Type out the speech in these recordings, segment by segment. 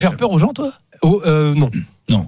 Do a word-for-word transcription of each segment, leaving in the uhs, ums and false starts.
Faire peur aux gens, toi ? Oh, euh, non. Non.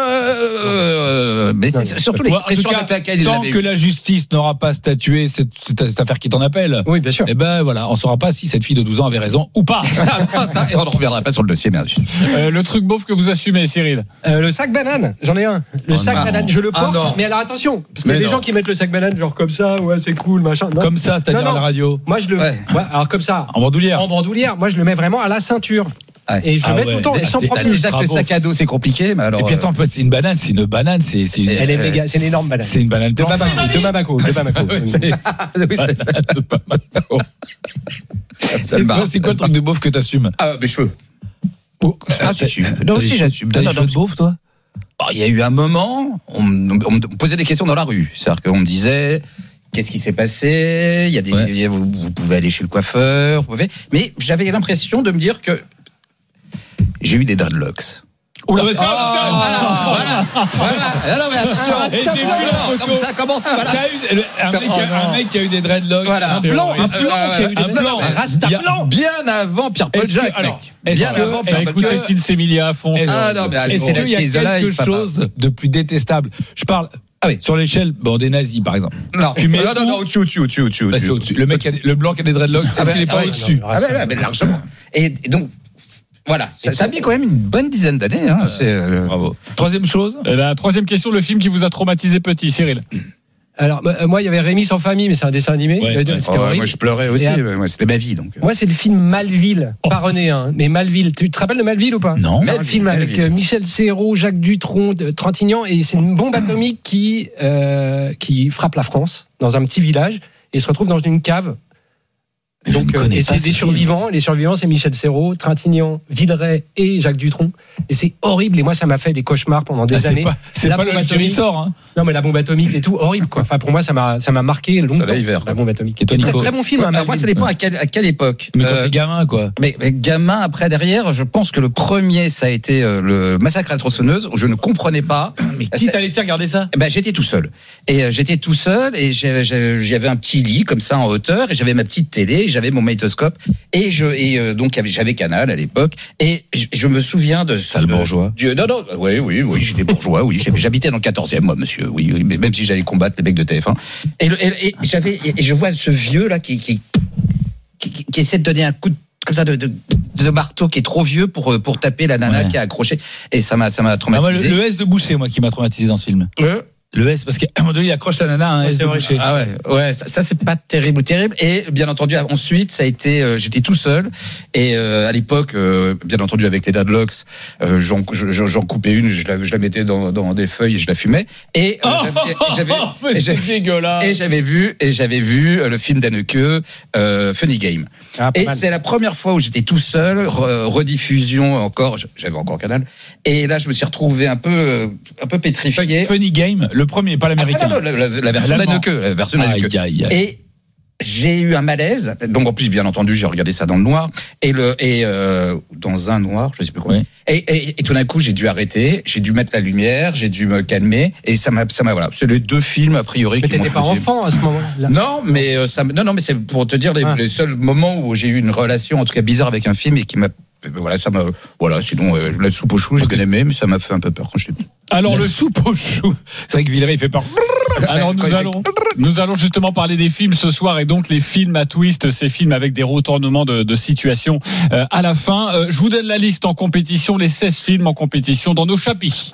Euh, mais c'est non, surtout l'expression avec laquelle il tant que la justice n'aura pas statué cette, cette, cette affaire qui t'en appelle. Oui, bien sûr. Eh ben voilà, on saura pas si cette fille de douze ans avait raison ou pas. Ça, et on ne reviendra pas sur le dossier, merde. Euh, le truc beauf que vous assumez, Cyril. Euh, le sac banane, j'en ai un. Le oh sac non. banane, je le porte. Ah mais alors attention, parce qu'il y a mais des non. gens qui mettent le sac banane genre comme ça, ouais c'est cool, machin. Non. Comme ça, c'est-à-dire non, non. à la radio. Moi je le, ouais. Ouais, alors comme ça. En bandoulière. En bandoulière. Moi je le mets vraiment à la ceinture. Ouais. Et je le ah mets ouais. tout le temps, sans C'est, problème. déjà que le sac à dos c'est compliqué, mais alors. Et puis attends, c'est une banane, c'est une banane, c'est, c'est une... Elle est méga, c'est une énorme banane. C'est une banane De Bamako, de Bamako, de Bamako. Ouais, c'est... oui, c'est ça. de Bamako. Ça me marre. C'est quoi le truc de beauf que t'assumes ? Ah, mes cheveux. Oh, Ah, si, si. Non, si, j'assume. T'as Non, des non, cheveux de beauf, toi ? Il y a eu un moment, on, me- on me posait des questions dans la rue. C'est-à-dire qu'on me disait, qu'est-ce qui s'est passé ? Il y a des, Ouais. il y a- vous, vous pouvez aller chez le coiffeur, vous pouvez. Mais j'avais l'impression de me dire que j'ai eu des dreadlocks. Oula, Ah, voilà, voilà, voilà. Non, mais attention, Et j'ai vu la photo. non, ça commence, voilà. T'as eu le- un, mec, Oh, a- un non. mec qui a eu des dreadlocks. Voilà. Un blanc, un C'est blanc vrai. qui a eu des Un blanc. un rasta Il y a- blanc. Bien avant Pierre-Paul Est-ce que- Jacques, alors, mec. est-ce Bien que- avant est-ce Pierre-Paul Écoutez que- Jacques. Cine Semilia à fond. Est-ce- Ah non, mais allez, Est-ce bon, qu'il y a restez isolés, quelque papa. chose de plus détestable ? Je parle Ah oui. sur l'échelle bon, des nazis, par exemple. Non, Tu mets non, non, où non, au-dessus, au-dessus, au-dessus, au-dessus. Bah, c'est au-dessus. Le mec, qui a des- le blanc qui a des dreadlocks, Ah est-ce bah, qu'il n'est ah pas ouais, au-dessus ? Ah bah, mais largement. Et, et donc, voilà, ça, ça a mis quand même une bonne dizaine d'années. Hein, c'est, euh, Bravo. Troisième chose. La troisième question, le film qui vous a traumatisé petit, Cyril. Alors bah, moi il y avait Rémi sans famille, mais c'est un dessin animé. Ouais, Euh, ouais. C'était oh, horrible. moi, je pleurais aussi. Et à- Moi, c'était ma vie, donc. Moi, c'est le film Malville, pas René, hein, mais Malville. Tu te rappelles de Malville ou pas ? Non. C'est un Melville, film avec Melville. euh, Michel Serrault, Jacques Dutronc, de Trintignant, et c'est une bombe atomique qui euh, qui frappe la France dans un petit village et se retrouve dans une cave. Je Donc, ne euh, connais et pas c'est ce des film. survivants. Les survivants, c'est Michel Serrault, Trintignant, Villeray et Jacques Dutronc. Et c'est horrible. Et moi, ça m'a fait des cauchemars pendant des Ah, c'est années. pas, c'est La pas le bombe qui atomique. ressort, hein. Non, mais la bombe atomique et tout, horrible quoi. Enfin, pour moi, ça m'a ça m'a marqué longtemps. Soleil vert. La bombe atomique. Et toi, très, Nico très bon film. Ouais, hein, alors moi, Malville. ça dépend à quelle, à quelle époque. Mais quand Euh, t'es gamin, quoi. mais, mais gamin, après, derrière, je pense que le premier, ça a été euh, le massacre à la tronçonneuse, où je ne comprenais pas. Mais qui t'a laissé regarder ça ? Ben, j'étais tout seul. Et euh, j'étais tout seul, et j'ai- j'ai- j'avais un petit lit, comme ça, en hauteur, et j'avais ma petite télé, et j'avais mon magnétoscope, et je, et euh, donc, j'avais Canal à l'époque, et je, je me souviens de ça. Sale bourgeois. Du, non, non, oui, oui, oui, j'étais bourgeois, oui, j'habitais dans le quatorzième, moi, monsieur, oui, oui, mais même si j'allais combattre les mecs de T F un. Et, le, et, et j'avais, et je vois ce vieux, là, qui, qui, qui, qui, qui essaie de donner un coup de, comme ça, de, de, de marteau, qui est trop vieux pour, pour taper la nana Ouais. qui est accrochée, et ça m'a, ça m'a Ah, moi, le, traumatisé. le S de Boucher, moi, qui m'a traumatisé dans ce film. Le- Le S, parce qu'à un moment donné, il accroche la nana à un Ouais, S c'est de vrai. Boucher. Ah ouais, ouais, ça, ça c'est pas terrible, terrible. Et bien entendu, ensuite, ça a été, euh, j'étais tout seul. Et euh, à l'époque, euh, bien entendu, avec les Dadlocks, euh, j'en, j'en, j'en coupais une, je la, je la mettais dans, dans des feuilles et je la fumais. Et euh, j'avais, et j'avais, mais et c'est j'avais, dégueulasse. et j'avais vu, et j'avais vu euh, le film d'Anneke, euh, Funny Game. Ah, pas Et mal. c'est la première fois où j'étais tout seul, re- rediffusion encore, j'avais encore Canal. Et là, je me suis retrouvé un peu, euh, un peu pétrifié. Funny Game, le premier, pas l'américain. Ah, non, non, la, la- la version L'allemand. d'Anneke, la version d'Anneke. Aïe, aïe, aïe. Et j'ai eu un malaise. Donc en plus, bien entendu, j'ai regardé ça dans le noir et le et euh, dans un noir, je sais plus quoi. Oui. Et, et, et tout d'un coup, j'ai dû arrêter, j'ai dû mettre la lumière, j'ai dû me calmer et ça m'a ça m'a voilà. C'est les deux films a priori. Mais qui m'ont t'étais pas fait- enfant à ce moment-là. Non, mais euh, ça, me- non, non, mais c'est pour te dire les, Ah. les seuls moments où j'ai eu une relation, en tout cas bizarre, avec un film et qui m'a, voilà, ça m'a, voilà. Sinon, euh, la soupe au chou, j'ai bien aimé, mais ça m'a fait un peu peur quand j'étais petit. Alors, La le soupe au chou. C'est vrai que Villeray, il fait peur. Alors Quand nous il fait- allons, nous allons justement parler des films ce soir et donc les films à twist, ces films avec des retournements de, de situation euh, à la fin. Euh, je vous donne la liste en compétition, les seize films en compétition dans nos chapitres.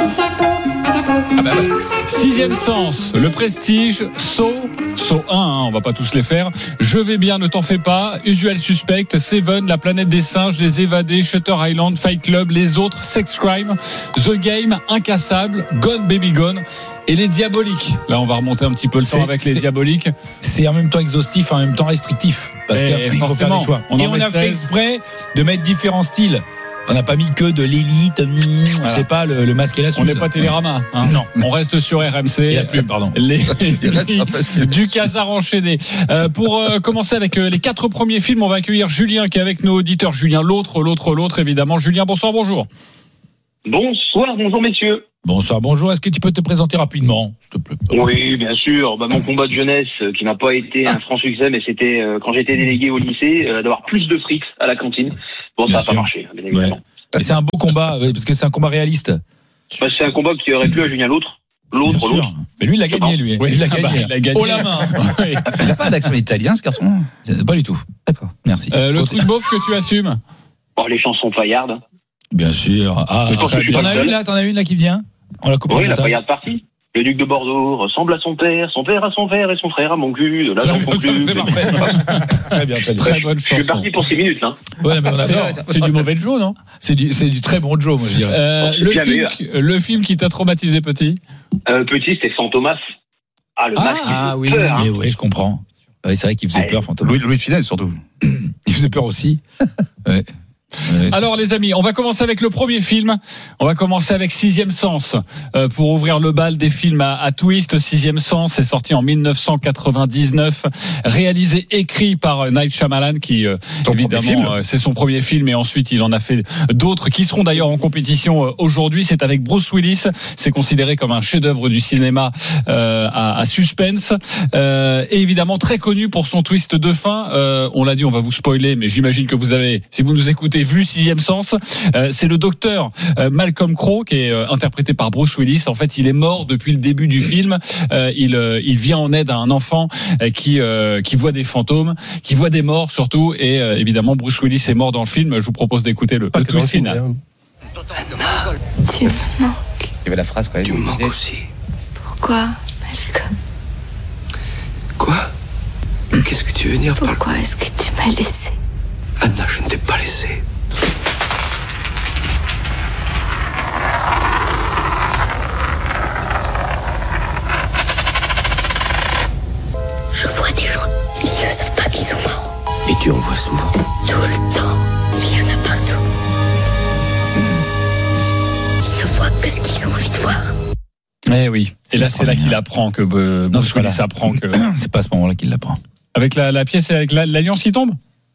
Ah bah, ouais. Sixième sens, Le Prestige, Saw, Saw un, hein, on va pas tous les faire. Je vais bien, ne t'en fais pas. Usual Suspect, Seven, La Planète des Singes, Les Évadés, Shutter Island, Fight Club, Les Autres, Sex Crime, The Game, Incassable, Gone Baby Gone et Les Diaboliques. Là, on va remonter un petit peu le temps C'est- avec Les c'est- Diaboliques. C'est en même temps exhaustif, en même temps restrictif. Parce Et qu'il faut faire forcément, des choix. on Et en on met a fait seize. exprès de mettre différents styles. On n'a pas mis que de l'élite, mmh, on Voilà. sait pas, le, le masque et la On Suisse. n'est pas Télérama. Hein. Non. On reste sur R M C. Et la plume, pardon. Les, Il reste un parce que- du Casar enchaîné. Euh, pour euh, commencer avec euh, les quatre premiers films, on va accueillir Julien qui est avec nos auditeurs. Julien, l'autre, l'autre, l'autre, évidemment. Julien, bonsoir, bonjour. Bonsoir, bonjour messieurs. Bonsoir, bonjour. Est-ce que tu peux te présenter rapidement, s'il te plaît? Oui, bien sûr. Bah, mon combat de jeunesse, euh, qui n'a pas été un franc succès, mais c'était euh, quand j'étais délégué au lycée, euh, d'avoir plus de frites à la cantine. Bon, Bien ça n'a pas sûr. marché, bien évidemment. Et c'est un beau combat, ouais, parce que c'est un combat réaliste. Bah, c'est un combat qui aurait plu à Julien l'autre. Bien L'autre, sûr. l'autre. Mais lui, il l'a gagné, lui. Oui, il l'a ah bah, gagné. il a gagné. Oh la main. Oui. Il n'a pas d'accent italien, ce garçon. Pas du tout. D'accord. Merci. Euh, le truc beauf que tu assumes. Oh, les chansons paillardes. Bien sûr. Ah, C'est pour ça que je suis t'en pas as le une seul. là, t'en as une là qui vient. On la coupe en Oui, la montage. paillarde partie. Le duc de Bordeaux ressemble à son père, son père à son père et son frère à mon cul. De là, Très j'en bien, conclus. c'est parfait. Très bien, très bien. Très bonne Je suis chanson. parti pour six minutes, là. Ouais, mais on C'est, adore. c'est du mauvais Joe, non? C'est du, c'est du très bon Joe, moi je dirais. Euh, Oh, c'est le, bien film, meilleur. qui- le film qui t'a traumatisé petit. Euh, petit, c'était San Thomas. Ah, le Ah, masque, il fait ah oui, peur, hein. mais oui, je comprends. Ouais, c'est vrai qu'il faisait Ouais. peur, Fantôme. Louis, Louis de Funès, surtout. Il faisait peur aussi. Ouais. Ouais, c'est- Alors les amis, on va commencer avec le premier film. On va commencer avec Sixième Sens euh, pour ouvrir le bal des films à, à twist. Sixième Sens est sorti en dix-neuf cent quatre-vingt-dix-neuf, réalisé, écrit par Night Shyamalan, qui euh, Son premier film. évidemment euh, c'est son premier film et ensuite il en a fait d'autres qui seront d'ailleurs en compétition euh, aujourd'hui. C'est avec Bruce Willis. C'est considéré comme un chef-d'œuvre du cinéma euh, à, à suspense euh, et évidemment très connu pour son twist de fin. Euh, on l'a dit, on va vous spoiler, mais j'imagine que vous avez, si vous nous écoutez, vu Sixième Sens. Euh, c'est le docteur euh, Malcolm Crowe qui est euh, interprété par Bruce Willis. En fait, il est mort depuis le début du film. Euh, il, euh, il vient en aide à un enfant euh, qui euh, qui voit des fantômes, qui voit des morts surtout. Et euh, évidemment, Bruce Willis est mort dans le film. Je vous propose d'écouter le, Pas le que dans le twist film, final. d'ailleurs. Tu me manques. Il y avait la phrase quand même. Tu me il manques disait, aussi. Pourquoi, Malcolm? Quoi? Qu'est-ce que tu veux dire par là? Pourquoi est-ce que tu m'as laissé? Anna, je ne t'ai pas laissé. Je vois des gens, ils ne savent pas qu'ils sont morts. Et tu en vois souvent. Tout le temps, il y en a partout. Ils ne voient que ce qu'ils ont envie de voir. Eh oui. Et là, c'est là qu'il extraordinaire. apprend que euh, Bruce c'est pas Willis là. apprend que C'est pas à ce moment-là qu'il l'apprend. avec la, la pièce et avec la- l'alliance qui tombe.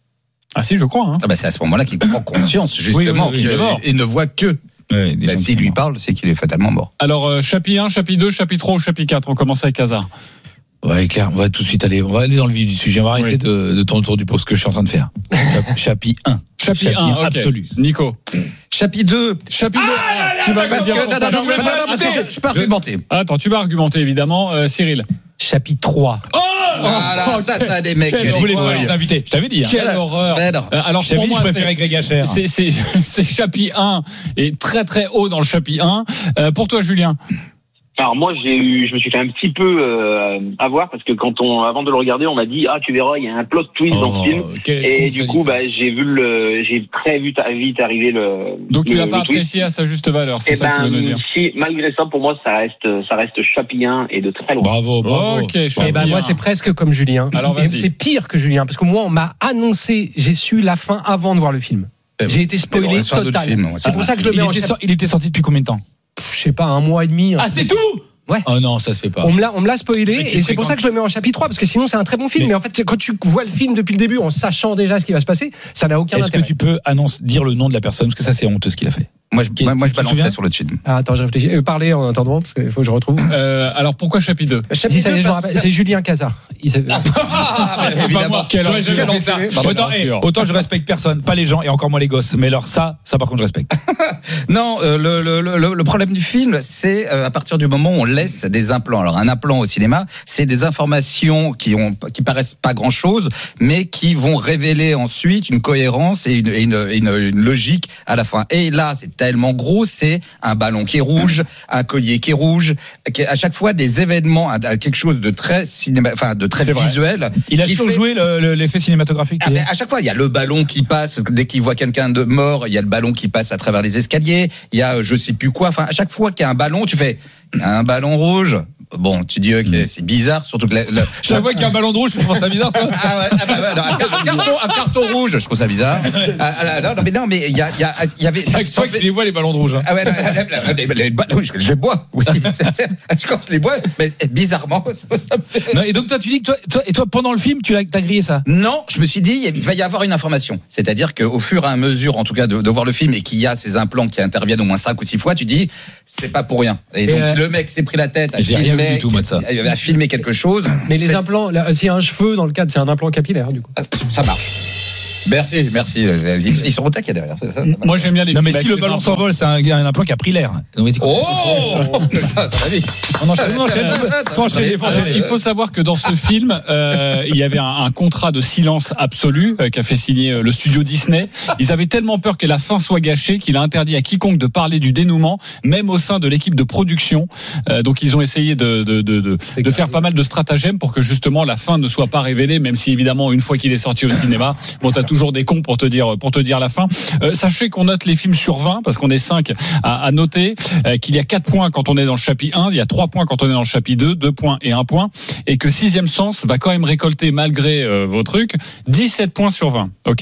Ah si, je crois. Hein. Ah bah c'est à ce moment-là qu'il prend conscience, justement, Oui, oui, oui, qu'il il est mort. il ne voit que. Ouais, des Bah, gens S'il qui lui sont parle, c'est qu'il est fatalement mort. Alors, euh, chapitre un, chapitre deux, chapitre trois ou chapitre quatre? On commence avec Hazard. morts. Ouais, clair. On va tout de suite aller. On va aller dans le vif du sujet. On va arrêter Oui. de, de tourner autour du pot, ce que je suis en train de faire. Chap- Chapitre un. Chapitre un, ok. absolu. Nico. Chapitre deux. Chapitre deux. Ah, tu vas Parce dire que, ton non, non, pas- non, non, non, parce que je, je peux argumenter. Attends, tu vas argumenter évidemment, euh, Cyril. Chapitre trois. Voilà, oh, ça, quel- ça a des mecs. quel qui Je voulais disent, pas ouais. t'inviter. Je t'avais dit. Hein. Quelle Voilà. horreur. Mais non. Euh, alors Je t'avais pour dit, je moi, préférais c'est- Greg Hacher. c'est c'est c'est chapitre un et très très haut dans le chapitre un. Euh, pour toi, Julien. Alors moi j'ai eu, je me suis fait un petit peu euh, avoir parce que quand on, avant de le regarder, on m'a dit ah tu verras il y a un plot twist dans ce film quel et con du t'a coup dit ça. bah j'ai vu le, j'ai très vite vite arrivé le. Donc tu le, l'as pas le twist. apprécié à sa juste valeur, c'est Et ça que tu veux nous ben dire. si malgré ça pour moi ça reste ça reste chapitre un et de très loin. Bravo, bravo. Ok, Eh ben chapitre moi un. c'est presque comme Julien. Alors, Et vas-y. c'est pire que Julien parce que moi on m'a annoncé, j'ai su la fin avant de voir le film. J'ai été Mais bon, spoilé c'est un autre total. film, ouais, C'est pour ça que je le Il mets en était, chapitre. sor- il était sorti depuis combien de temps? Je sais pas, un mois et demi. un Ah, truc. c'est tout? Ouais. Oh non, ça se fait pas. On me l'a, on me l'a spoilé Mais tu et c'est pour fréquentes- ça que je le mets en chapitre trois parce que sinon c'est un très bon film. Mais- Mais, en fait, quand tu vois le film depuis le début en sachant déjà ce qui va se passer, ça n'a aucun Est-ce que intérêt. tu peux annoncer, dire le nom de la personne? Parce que ça, c'est honteux ce qu'il a fait. Moi, je, Qui- moi, moi, tu je te balancerai souviens sur le film. Ah, attends, je réfléchis. Euh, parlez en attendant parce qu'il faut que je retrouve. Euh, alors pourquoi chapitre deux? Si, ça y est, je me rappelle, c'est Julien Cazard. Il s'est- Ah, bah, évidemment. Quel J'aurais jamais enculé. fait ça. Quel Autant, enculé. eh, autant je respecte personne, pas les gens et encore moins les gosses. Mais alors ça, ça par contre je respecte. Non, euh, le, le, le, le problème du film, c'est euh, à partir du moment où on laisse des implants. Alors un implant au cinéma, c'est des informations qui ont qui paraissent pas grand chose, mais qui vont révéler ensuite une cohérence et une, et une, et une, une logique à la fin. Et là, c'est tellement gros, c'est un ballon qui est rouge, un collier qui est rouge, qui est à chaque fois des événements, un- quelque chose de très cinéma, enfin de très C'est vrai. visuel. Il a qui toujours fait- joué le- le- l'effet cinématographique. Ah, mais à chaque fois, il y a le ballon qui passe dès qu'il voit quelqu'un de mort. Il y a le ballon qui passe à travers les escaliers. Il y a euh, je sais plus quoi. Enfin, à chaque fois qu'il y a un ballon, tu fais il y a un ballon rouge. Bon, tu dis ok, c'est bizarre, surtout que la, la- Chaque fois qu'il y a un ballon de rouge, je trouve ça bizarre, toi. ah ouais, ah bah ouais, non, un, car- un carton, un carton rouge, je trouve ça bizarre. Ah, ah, non, non, mais non, mais il y a, il y a, il y avait. ça- Chaque ça fois fait- qu'il les voit, les ballons de rouge. hein. Ah ouais, non, les, les- les ballons, je, je les bois. Oui, c'est- c'est- quand je les bois, mais bizarrement, ça, ça me fait. Non, et donc toi, tu dis que toi, toi, et toi, pendant le film, tu l'as, t'as grillé ça. Non, je me suis dit, il va y avoir une information. C'est-à-dire qu'au fur et à mesure, en tout cas, de, de voir le film et qu'il y a ces implants qui interviennent au moins cinq ou six fois, tu dis, c'est pas pour rien. Et, Et donc, euh, le mec s'est pris la tête à J'ai rien filmer, vu du tout, moi, de ça. à filmer quelque chose. Mais les C'est- implants, là, s'il y a un cheveu dans le cadre, c'est un implant capillaire du coup. Ça marche. Merci, merci. Ils, ils sont au taquet derrière. Ça, ça, ça Moi, j'aime bien les Non, films mais si avec le les ballon implants. s'envole, c'est un, un plan qui a pris l'air. Donc, vas-y, Oh on enchaîne, on enchaîne. Faut enchaîner, faut Alors, enchaîner. il faut savoir que dans ce film, euh, il y avait un, un contrat de silence absolu euh, qu'a fait signer euh, le studio Disney. Ils avaient tellement peur que la fin soit gâchée qu'il a interdit à quiconque de parler du dénouement, même au sein de l'équipe de production. Euh, donc ils ont essayé de, de, de, de, de faire pas mal de stratagèmes pour que justement la fin ne soit pas révélée, même si évidemment une fois qu'il est sorti au cinéma, bon t'as toujours des cons pour te dire pour te dire la fin. Euh, sachez qu'on note les films sur vingt parce qu'on est cinq à, à noter, euh, qu'il y a quatre points quand on est dans le chapitre un, il y a trois points quand on est dans le chapitre deux, deux points et un point, et que Sixième Sens va quand même récolter malgré euh, vos trucs dix-sept points sur vingt. Ok.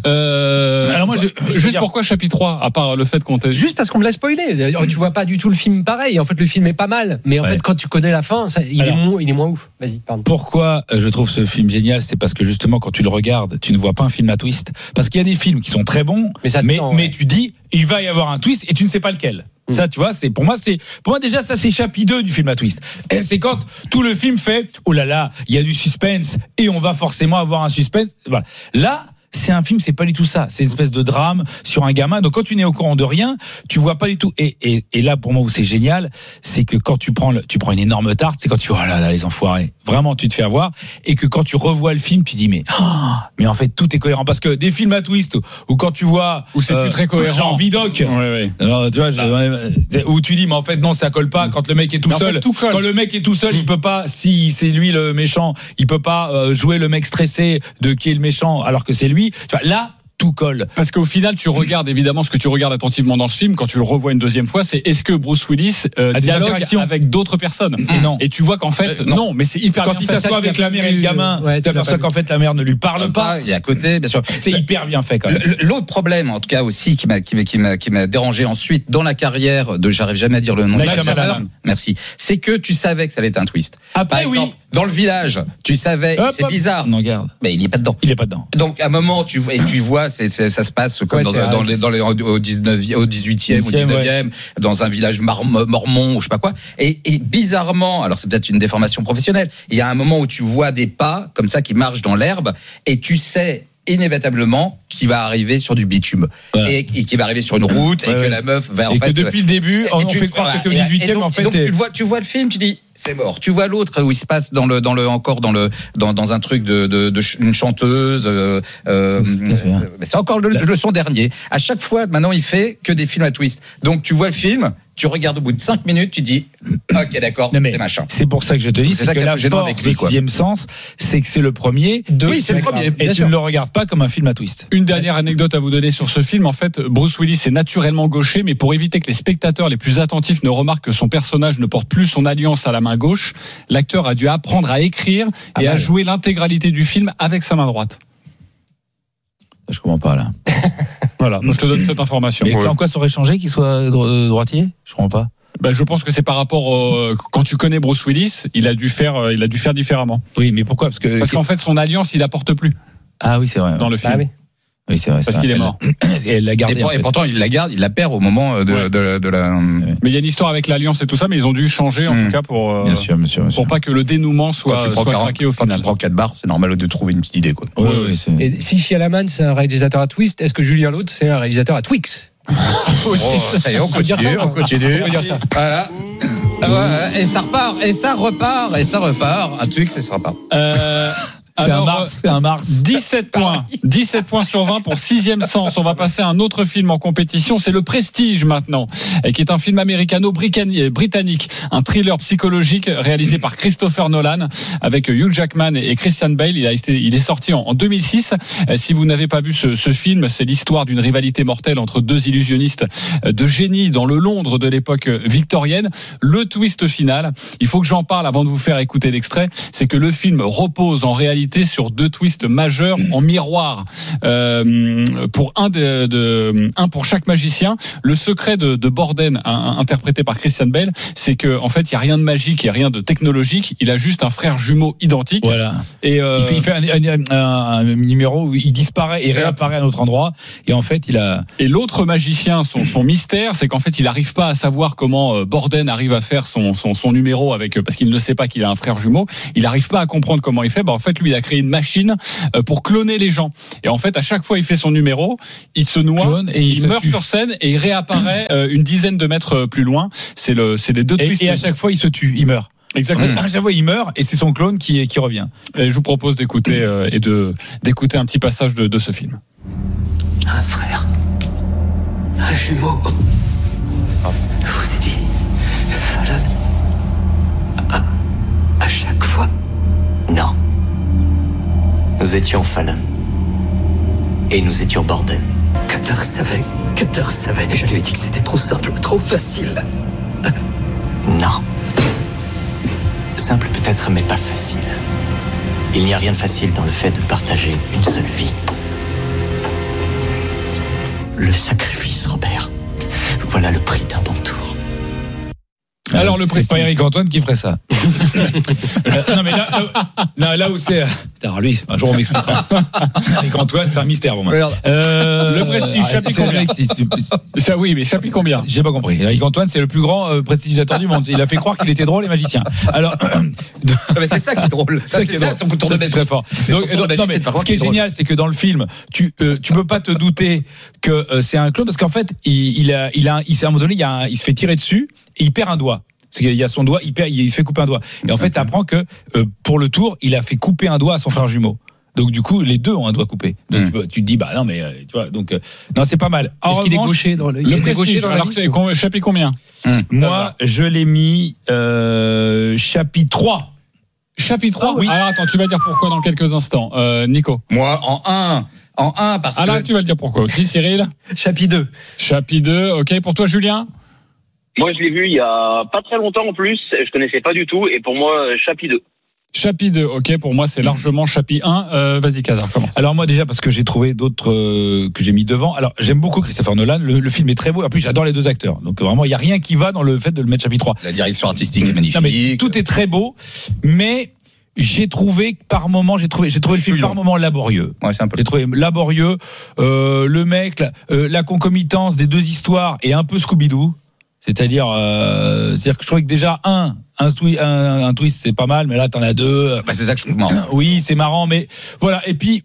Euh, Alors moi, je- je veux juste dire- pourquoi chapitre trois, à part le fait qu'on t'ait Juste parce qu'on me l'a spoilé. Tu vois pas du tout le film pareil. En fait, le film est pas mal. Mais en Ouais. fait, quand tu connais la fin, ça, il, Alors. est moins, il est moins ouf. Vas-y, pardon. Pourquoi euh, je trouve ce film génial, c'est parce que justement quand tu le regardes, tu ne vois pas un film à twist. Parce qu'il y a des films qui sont très bons, Mais ça se mais, sent, mais ouais. tu dis il va y avoir un twist et tu ne sais pas lequel. Mm. Ça, tu vois, c'est pour moi, c'est pour moi déjà ça c'est chapitre deux du film à twist. Et c'est quand tout le film fait oh là là, il y a du suspense et on va forcément avoir un suspense. Voilà. Là. C'est un film, c'est pas du tout ça. C'est une espèce de drame sur un gamin. Donc quand tu n'es au courant de rien, tu vois pas du tout. Et, et, et là, pour moi, où c'est génial, c'est que quand tu prends, le, tu prends une énorme tarte, c'est quand tu vois oh là là les enfoirés. Vraiment, tu te fais avoir. Et que quand tu revois le film, tu dis mais oh, mais en fait tout est cohérent parce que des films à twist ou quand tu vois où c'est euh, plus très cohérent. genre Vidoc. Ouais, ouais. Alors, tu vois, je- où tu dis mais en fait non ça colle pas quand le mec est tout Mais en seul. fait, tout colle. Quand le mec est tout seul, il peut pas. Si c'est lui le méchant, il peut pas euh, jouer le mec stressé de qui est le méchant alors que c'est lui. Tu vois, là. Tout colle. Parce qu'au final, tu regardes évidemment ce que tu regardes attentivement dans le film quand tu le revois une deuxième fois, c'est est-ce que Bruce Willis euh, A des dialogue interactions. avec d'autres personnes. Et non. Et tu vois qu'en fait, Euh, non. non. mais c'est hyper Quand bien il fait. s'assoit avec la mère et le gamin, Ouais, tu tu l'as aperçois pas qu'en fait la mère ne lui parle pas. Il est à côté, bien sûr. C'est hyper bien fait quand même. Le- L'autre problème, en tout cas aussi, qui m'a qui m'a qui m'a qui m'a dérangé ensuite dans la carrière de, j'arrive jamais à dire le nom Night du réalisateur. Shyamalan. Merci. C'est que tu savais que ça allait être un twist. Après Par oui. exemple, dans le village, tu savais, Hop, c'est hop. bizarre, Non garde. mais il est pas dedans. Il est pas dedans. Donc à un moment, tu vois, et tu vois, c'est, c'est, ça se passe comme Ouais, dans, c'est- dans les, dans les, au dix-neuvième, au dix-huitième, au Huitième, dix-neuvième, dans un village mar- mormon ou je sais pas quoi. Et, et bizarrement, alors c'est peut-être une déformation professionnelle, il y a un moment où tu vois des pas comme ça qui marchent dans l'herbe et tu sais inévitablement qui va arriver sur du bitume Voilà. et, et qui va arriver sur une route Ouais, et que ouais. la meuf va en Et fait que depuis le début, on et tu- fait croire voilà. que t'es au Et- et dix-huitième, donc- en fait. donc t'es- tu le vois, tu vois le film, tu dis c'est mort. Tu vois l'autre où il se passe dans le dans le encore dans le dans dans un truc de de, de ch- une chanteuse. Euh, euh, C'est- c'est bien. euh, mais c'est encore le, le son dernier. À chaque fois, maintenant, il fait que des films à twist. Donc tu vois le film, tu regardes au bout de cinq minutes, tu dis ok d'accord, Non, mais c'est machin. c'est pour ça que je te dis, C'est c'est ça que qui est la un peu gênant force avec lui, de quoi. Sixième Sens, c'est que c'est le premier. Oui, c'est le premier. Et Bien tu sûr. ne le regardes pas comme un film à twist. Une dernière anecdote à vous donner sur ce film. En fait, Bruce Willis est naturellement gaucher, mais pour éviter que les spectateurs les plus attentifs ne remarquent que son personnage ne porte plus son alliance à la main gauche, l'acteur a dû apprendre à écrire Ah et à mal. jouer l'intégralité du film avec sa main droite. Je comprends pas là. Voilà, donc je te donne cette information. Mais en quoi ça aurait changé qu'il soit dro- euh, droitier? Je comprends pas. Ben, je pense que c'est par rapport au, quand tu connais Bruce Willis, il a dû faire, euh, il a dû faire différemment. Oui, mais pourquoi? Parce que Parce qu'en fait, son alliance, il la porte plus ah oui, c'est vrai. dans le film. Ah oui. Oui, c'est vrai. Parce c'est qu'il vrai. est mort. Et elle l'a Et, gardé. pour- en et fait. pourtant, il la garde, il la perd au moment de, Ouais. de, de la. Mais il y a une histoire avec l'alliance et tout ça, mais ils ont dû changer en Mmh. tout cas pour, euh, Bien sûr, bien sûr, bien sûr. pour pas que le dénouement Quand soit, tu prends soit quarante craqué au quand tu final. prends quatre barres, c'est normal de trouver une petite idée quoi. Oui, oui, c'est- Et si Shyamalan c'est un réalisateur à twist, est-ce que Julien Laude c'est un réalisateur à Twix? Oh, ça y est, on peut dire continue, ça, on quoi. continue. On peut dire ça. Voilà. Ah, voilà. Et ça repart, et ça repart, et ça repart. Un truc, ça repart. Euh, C'est un alors, Mars, c'est un Mars. dix-sept points. dix-sept points sur vingt pour Sixième Sens. On va passer à un autre film en compétition. C'est Le Prestige maintenant, et qui est un film américano-britannique. Un thriller psychologique réalisé par Christopher Nolan avec Hugh Jackman et Christian Bale. Il, a été, il est sorti en, en deux mille six. Si vous n'avez pas vu ce, ce film, c'est l'histoire d'une rivalité mortelle entre deux illusionnistes de génie dans le Londres de l'époque victorienne. Le twist final, il faut que j'en parle avant de vous faire écouter l'extrait, c'est que le film repose en réalité sur deux twists majeurs en miroir. Euh, pour un de, de un pour chaque magicien. Le secret de, de Borden, un, un, interprété par Christian Bale, c'est que en fait il y a rien de magique, il y a rien de technologique. Il a juste un frère jumeau identique. Voilà. Et euh, Il fait, il fait un, un- un- un numéro où il disparaît et réapparaît à un autre endroit. Et en fait, il a. Et l'autre magicien, son, son mystère, c'est qu'en fait, il n'arrive pas à savoir comment euh, Borden arrive à faire son, son, son numéro avec, parce qu'il ne sait pas qu'il a un frère jumeau. Il n'arrive pas à comprendre comment il fait. Bah, en fait, lui, il a créé une machine euh, pour cloner les gens. Et en fait, à chaque fois, il fait son numéro, il se noie, Clone et il il se meurt tue. sur scène et il réapparaît euh, une dizaine de mètres plus loin. C'est le, c'est les deux Et, twists. et à chaque fois, il se tue, il meurt. Exactement. À chaque fois, il meurt et c'est son clone qui, qui revient. Et je vous propose d'écouter euh, et de d'écouter un petit passage de, de ce film. Un frère. Un jumeau. Je vous ai dit, Fallon. À, à chaque fois. Non. Nous étions Fallon. Et nous étions Borden. Cutter savait. Cutter savait. Je lui ai dit que c'était trop simple, trop facile. Non. Simple peut-être, mais pas facile. Il n'y a rien de facile dans le fait de partager une seule vie. Le sacrifice, Robert. Voilà le prix d'un bon tour. Alors, le c'est prestige. pas Eric Antoine qui ferait ça. Euh, non mais là, là, où- non, là où c'est, putain, lui, un jour on m'expliquera. Eric Antoine, c'est un mystère pour moi. Euh, Le prestige, arrête, chapitre c'est combien le mec, c'est- c'est- Ça, oui, mais chapitre combien? J'ai pas compris. Eric Antoine, c'est le plus grand euh, prestigiateur du monde. Il a fait croire qu'il était drôle et magicien. Alors, de- Ah, mais c'est ça qui est drôle. c'est ça qui est drôle. son tour Ça, de c'est magie. très fort. C'est Donc, son tour de donc, magie, non, mais c'est de faire croire ce qui est qu'il est génial, c'est que dans le film, tu euh, tu peux pas te douter que euh, c'est un clone parce qu'en fait, il, il a il a il, à un moment donné, il, y a un- il se fait tirer dessus et il perd un doigt. C'est qu'il y a son doigt, il perd, il se fait couper un doigt. Et en fait, tu apprends que euh, pour le tour, il a fait couper un doigt à son frère jumeau. Donc du coup, les deux ont un doigt coupé. Donc Mm. tu, tu te dis bah non mais euh, tu vois donc euh, non c'est pas mal. En Est-ce qu'il est revanche, gaucher dans le, il Le était gaucher prestige. dans la Alors, vie c'est com- chapitre combien? moi je l'ai mis euh, chapitre trois. Chapitre trois. Ah oui. Alors attends, tu vas dire pourquoi dans quelques instants. Euh, Nico. Moi, en un. En un, parce Ah là, que. tu vas le dire pourquoi aussi, Cyril. Chapitre deux. Chapitre deux. Ok, pour toi, Julien. Moi, je l'ai vu il y a pas très longtemps en plus. Je connaissais pas du tout. Et pour moi, chapitre deux. Chapitre deux. Ok, pour moi, c'est largement chapitre un. Euh, vas-y, Kazar, commence. Alors moi déjà parce que j'ai trouvé d'autres euh, que j'ai mis devant. Alors j'aime beaucoup Christopher Nolan. Le, le film est très beau. En plus j'adore les deux acteurs. Donc vraiment il y a rien qui va dans le fait de le mettre chapitre trois. La direction artistique est Non, magnifique. mais tout est très beau, mais j'ai trouvé que par moment, j'ai trouvé, j'ai trouvé le film par moment laborieux. Ouais, c'est un peu. J'ai trouvé laborieux. Euh, le mec, la, euh, la concomitance des deux histoires est un peu Scooby-Doo. C'est-à-dire, euh, c'est-à-dire que je trouvais que déjà un, un, twi- un, un twist c'est pas mal, mais là t'en as deux. Bah, c'est ça que je trouve marrant. Oui, c'est marrant, mais voilà. Et puis,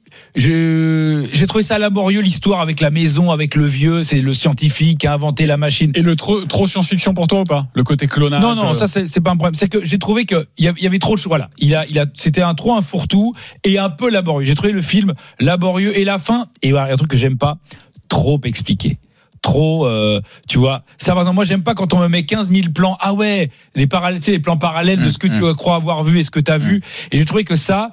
je, j'ai trouvé ça laborieux l'histoire avec la maison, avec le vieux, c'est le scientifique qui a inventé la machine. Et le trop, trop science-fiction pour toi ou pas? Le côté clonage. Non, non, euh, ça c'est, c'est pas un problème. C'est que j'ai trouvé que il y avait, il y avait trop de choix là. Il a, il a, c'était un trop un fourre-tout et un peu laborieux. J'ai trouvé le film laborieux et la fin. Et voilà, il y a un truc que j'aime pas, trop expliqué. Trop, euh, tu vois. Ça, par exemple, moi, j'aime pas quand on me met quinze mille plans. Ah ouais, les parallèles, tu sais, les plans parallèles de ce que Mmh, tu crois avoir vu et ce que tu as vu. Et j'ai trouvé que ça,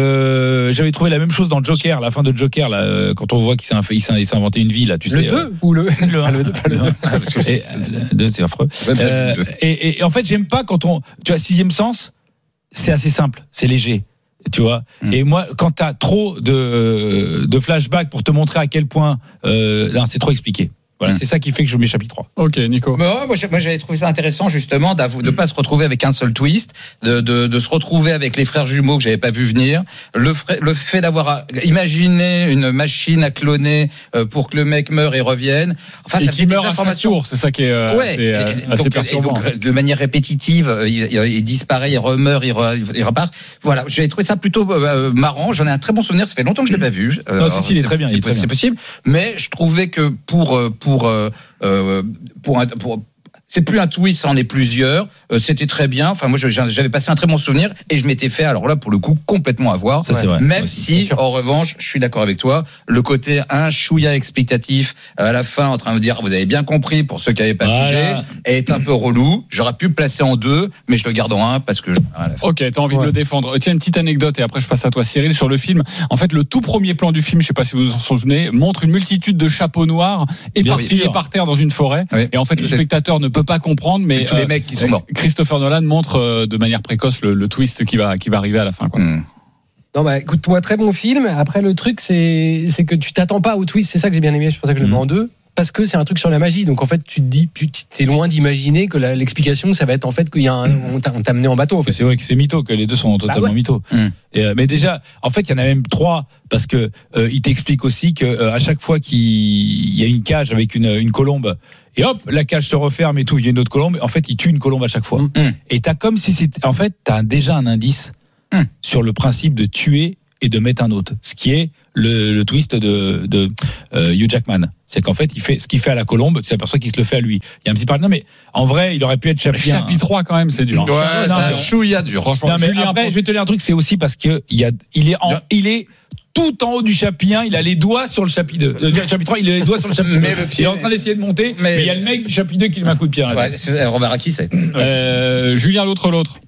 euh, j'avais trouvé la même chose dans Joker, la fin de Joker, là, euh, quand on voit qu'il s'est, inf- il s'est, il s'est inventé une vie, là, tu sais. Le deux ou le Le un. le deux, pas le Le deux. un. Parce que c'est- le deux, c'est affreux. Ouais, mais Euh, le deux. et, et, et en fait, j'aime pas quand on, tu vois, sixième sens, c'est assez simple, c'est léger. Tu vois. Mm. Et moi, quand t'as trop de, de flashbacks pour te montrer à quel point, euh, non, c'est trop expliqué. Voilà, Mm. c'est ça qui fait que je mets chapitre trois. Ok, Nico. Mais ouais, moi, j'ai- moi, j'avais trouvé ça intéressant justement d'avou- de pas se retrouver avec un seul twist, de, de, de se retrouver avec les frères jumeaux que j'avais pas vu venir, le, fra- le fait d'avoir à- imaginé une machine à cloner euh, pour que le mec meure et revienne. Enfin, Et ça qui fait des meurt à chaque informations. tour, c'est ça qui est, euh, Ouais, c'est, euh, et- et assez donc, et perturbant. donc, de manière répétitive, euh, il, il- il disparaît, il remeurt, il, re- il repart. Voilà, j'ai trouvé ça plutôt euh, marrant. J'en ai un très bon souvenir. Ça fait longtemps que je l'ai pas vu. Euh, Non, si, si, il est c'est- très bien, il est c'est- très C'est bien. possible, mais je trouvais que pour euh, pour euh, euh, pour, un, pour c'est plus un twist, c'en est plusieurs. Euh, c'était très bien. Enfin, moi, je- j'avais passé un très bon souvenir et je m'étais fait, alors là, pour le coup, complètement avoir. Ça, c'est vrai. Même Moi aussi, si, bien sûr. en revanche, je suis d'accord avec toi, le côté un chouïa explicatif à la fin, en train de dire, vous avez bien compris pour ceux qui n'avaient pas Voilà. pigé, est un peu relou. J'aurais pu le placer en deux, mais je le garde en un parce que. Je... à la fin. Ok, t'as envie Ouais. de le défendre. Tiens, une petite anecdote et après je passe à toi, Cyril, sur le film. En fait, le tout premier plan du film, je sais pas si vous vous en souvenez, montre une multitude de chapeaux noirs éparpillés sûr. par terre dans une forêt. Oui. Et en fait, le C'est- spectateur ne peut pas comprendre, mais c'est tous les euh, mecs qui sont morts. Christopher Nolan montre euh, de manière précoce le, le twist qui va qui va arriver à la fin. Quoi. Hmm. Non, bah écoute-moi, très bon film. Après, le truc, c'est c'est que tu t'attends pas au twist. C'est ça que j'ai bien aimé. C'est pour ça que je le mets Mhm. en deux. Parce que c'est un truc sur la magie. Donc en fait, tu te dis, tu t'es loin d'imaginer que la- l'explication, ça va être en fait qu'il y a un, on t'a on t'a amené en bateau. En fait. C'est vrai que c'est mytho, que les deux sont totalement ouais. mythos. Mm. Et, euh, mais déjà, en fait, il y en a même trois parce que euh, il t'explique aussi que euh, à chaque fois qu'il y a une cage avec une, une colombe et hop, la cage se referme et tout, il y a une autre colombe. En fait, il tue une colombe à chaque fois. Mm. Mm. Et t'as comme si c'était, en fait, t'as déjà un indice hum. sur le principe de tuer et de mettre un autre, ce qui est le, le twist de, de euh, Hugh Jackman. C'est qu'en fait, il fait ce qu'il fait à la colombe, tu t'aperçois qu'il se le fait à lui. Il y a un petit parallèle. Non, mais en vrai, il aurait pu être Chapi. Chapitre trois, quand même, c'est dur. Ouais, c'est un non, chouïa dur. Franchement, non, mais Julien, après, pour- je vais te dire un truc, c'est aussi parce que il y a, il est en, il est tout en haut du chapitre un, il a les doigts sur le chapitre deux. Le chapitre trois, il a les doigts sur le chapitre Mais deux. le pied- il est en train d'essayer de monter, mais- mais il y a le mec du chapitre deux qui lui met un coup de pied. dans la Ouais, tête. c'est- on verra qui c'est. Euh, Julien, l'autre, l'autre.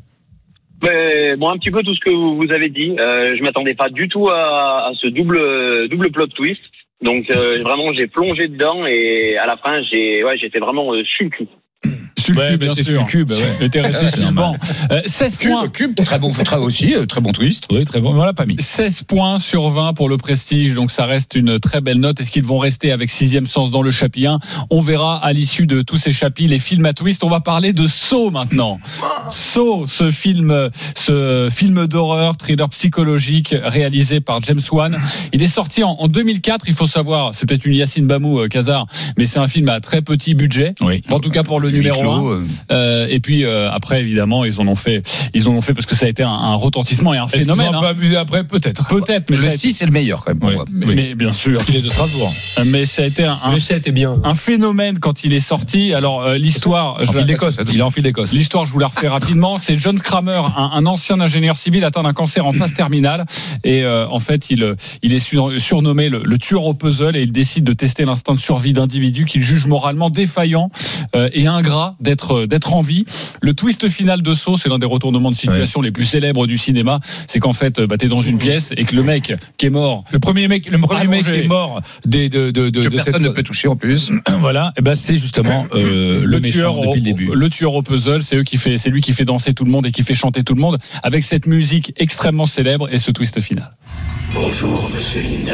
Mais, bon, un petit peu tout ce que vous, vous avez dit. Euh, je m'attendais pas du tout à, à ce double double plot twist. Donc euh, vraiment, j'ai plongé dedans et à la fin, j'ai ouais, j'étais vraiment euh, sur le cul. Sur le Ouais, cube, bah, bien t'es sûr. sur le cube, ouais. Et t'es resté Ouais, sur c'est le banc. normal. Euh, seize points. Cube, cube, très bon, très aussi, euh, très bon twist. Oui, très bon, mais on l'a pas mis. seize points sur vingt pour le Prestige, donc ça reste une très belle note. Est-ce qu'ils vont rester avec sixième sens dans le chapitre un? On verra à l'issue de tous ces chapitres, les films à twist. On va parler de Saw maintenant. Saw, ce film, ce film d'horreur, thriller psychologique réalisé par James Wan. Il est sorti en, en deux mille quatre. Il faut savoir, c'est peut-être une Yacine Bamou, euh, Kazar, mais c'est un film à très petit budget. Oui. En tout cas pour le numéro un. euh, Euh, et puis euh, après, évidemment, ils en ont fait, ils en ont fait parce que ça a été un, un retentissement et un Est-ce qu'ils phénomène. ont un hein. peu abusé après, peut-être. Peut-être, mais ça a Le été- six, c'est le meilleur quand même pour Oui. moi. mais, Oui. mais bien sûr. Il est de Strasbourg. Mais ça a été un, un, Le sept est bien. un phénomène quand il est sorti. Alors euh, l'histoire, En je fil la- d'Écosse. Il est en fil d'Écosse. L'histoire, je vous la refais rapidement. C'est John Kramer, un, un ancien ingénieur civil atteint d'un cancer en phase terminale. Et euh, en fait, il, il est sur- surnommé le, le tueur au puzzle et il décide de tester l'instinct de survie d'individus qu'il juge moralement défaillants euh, et ingrats d'être, d'être en vie. Le twist final de Saw, c'est l'un des retournements de situation les plus célèbres du cinéma. C'est qu'en fait, bah, t'es dans une pièce et que le mec qui est mort. Le premier mec, le premier mec qui Allongé. est mort des, de, de, de, Que de personne cette- ne peut toucher en plus. Voilà, et ben c'est justement euh, le, le méchant tueur depuis au, le début. le tueur au puzzle, c'est eux qui fait, c'est lui qui fait danser tout le monde et qui fait chanter tout le monde avec cette musique extrêmement célèbre et ce twist final. Bonjour, monsieur Hindel.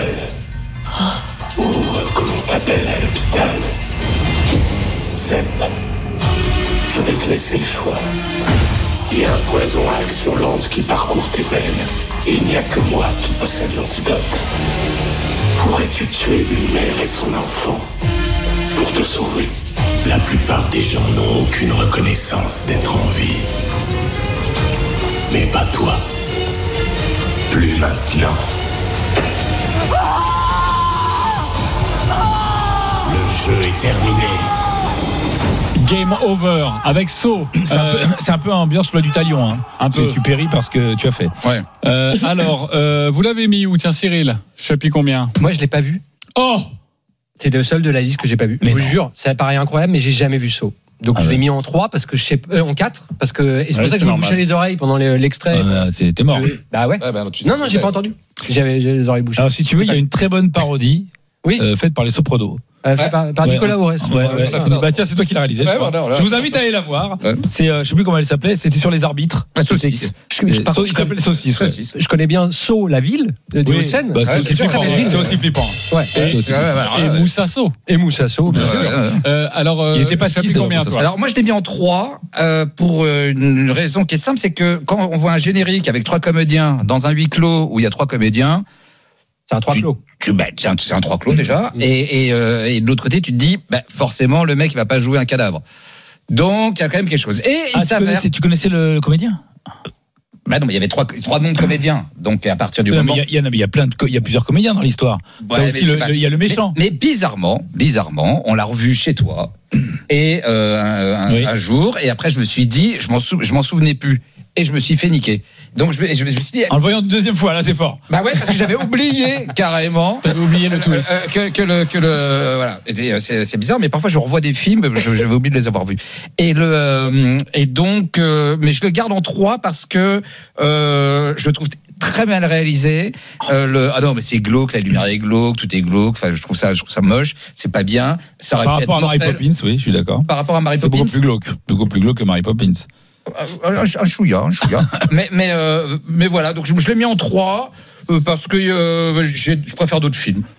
Ou euh, comme on t'appelle à l'hôpital. Zep. Je vais te laisser le choix. Il y a un poison à action lente qui parcourt tes veines. Et il n'y a que moi qui possède l'antidote. Pourrais-tu tuer une mère et son enfant pour te sauver? La plupart des gens n'ont aucune reconnaissance d'être en vie. Mais pas toi. Plus maintenant. Le jeu est terminé. Game over avec Saw. C'est un, peu- c'est un peu ambiance loi du talion. Hein. Un peu. Tu, tu péris parce que tu as fait. Ouais. Euh, alors, euh, vous l'avez mis où? Tiens, Cyril, chapitre combien? Moi, je l'ai pas vu. Oh, C'est le seul de la liste que j'ai pas vu. Mais je vous non. jure, ça paraît incroyable, mais j'ai jamais vu Saw. Donc Ah je l'ai ouais. mis en trois parce que je sais euh, en quatre parce que et c'est pour Ouais, ça c'est que je me normal. bouchais les oreilles pendant le- l'extrait. euh, c'est- t'es mort. Je- Bah ouais. Ah, bah, alors, tu- Non non, j'ai pas entendu. J'avais j'ai les oreilles bouchées. Alors si tu veux, il y a une très bonne parodie Oui. euh, faite par les Sopronos. Euh, fait ouais. par, par Ouais. Nicolas Aurès. Ouais, ouais. ouais, ouais. Bah tiens, c'est toi qui l'as réalisé. je Ouais, crois. voilà, voilà. je vous invite à aller la voir. Ouais. C'est, euh, je sais plus comment elle s'appelait. C'était sur les arbitres. La saucisse. Je, je- par Sau- contre, il je s'appelle Saucisse. ouais. Saucisse. Je connais bien Saw, la ville de des Oui. Hauts-de-Seine. Bah, c'est Ouais, aussi c'est sûr, flippant. très belle ville. C'est aussi flippant. Ouais. C'est aussi Ouais, ouais, flippant. ouais, Et ouais. Moussa Saw. Et Moussa Saw, bien Ouais, sûr. ouais, ouais. Euh, alors, euh, Il était pas chapitre six, combien, d'ailleurs, toi? Alors moi je l'ai mis en trois euh, pour euh, une raison qui est simple, c'est que quand on voit un générique avec trois comédiens dans un huis clos où il y a trois comédiens, C'est un trois tu- clos. tu, bah, c'est un, c'est un trois clos déjà, et, et, euh, et de l'autre côté tu te dis, bah, forcément le mec il va pas jouer un cadavre. Donc il y a quand même quelque chose. Et Ah, il tu, s'avère, connaissais, tu connaissais le, le comédien? bah non mais il y avait trois, trois noms de comédiens, donc à partir du Non, mais moment. il y a- il y, en a- mais il y a plein de, co- il y a plusieurs comédiens dans l'histoire. Ouais, T'as mais aussi je sais le- pas. le- il y a le méchant. Mais, mais bizarrement, bizarrement, on l'a revu chez toi et euh, un, Oui. un jour, et après je me suis dit, je m'en sou- je m'en souvenais plus, et je me suis fait niquer. Donc je me, je me suis dit, En le voyant une deuxième fois, là, c'est fort. bah ouais, parce que j'avais oublié carrément. T'avais oublié le Euh, twist. euh, que, que le que le euh, voilà. Et, euh, c'est, c'est bizarre, mais parfois je revois des films, je- j'avais oublié de les avoir vus. Et le euh, et donc, euh, mais je le garde en trois parce que euh, je le trouve très bien réalisé. Euh, le ah non, mais c'est glauque, la lumière est glauque, tout est glauque. Enfin, je trouve ça, je trouve ça moche. C'est pas bien. Ça aurait Par pu être rapport à Mary mortel. Poppins, oui, je suis d'accord. Par rapport à Mary C'est Poppins, beaucoup plus glauque. Beaucoup plus glauque que Mary Poppins. un, un chouïa, un chouïa. mais mais euh, mais voilà. Donc je, je l'ai mis en trois euh, parce que euh, j'ai- je préfère d'autres films.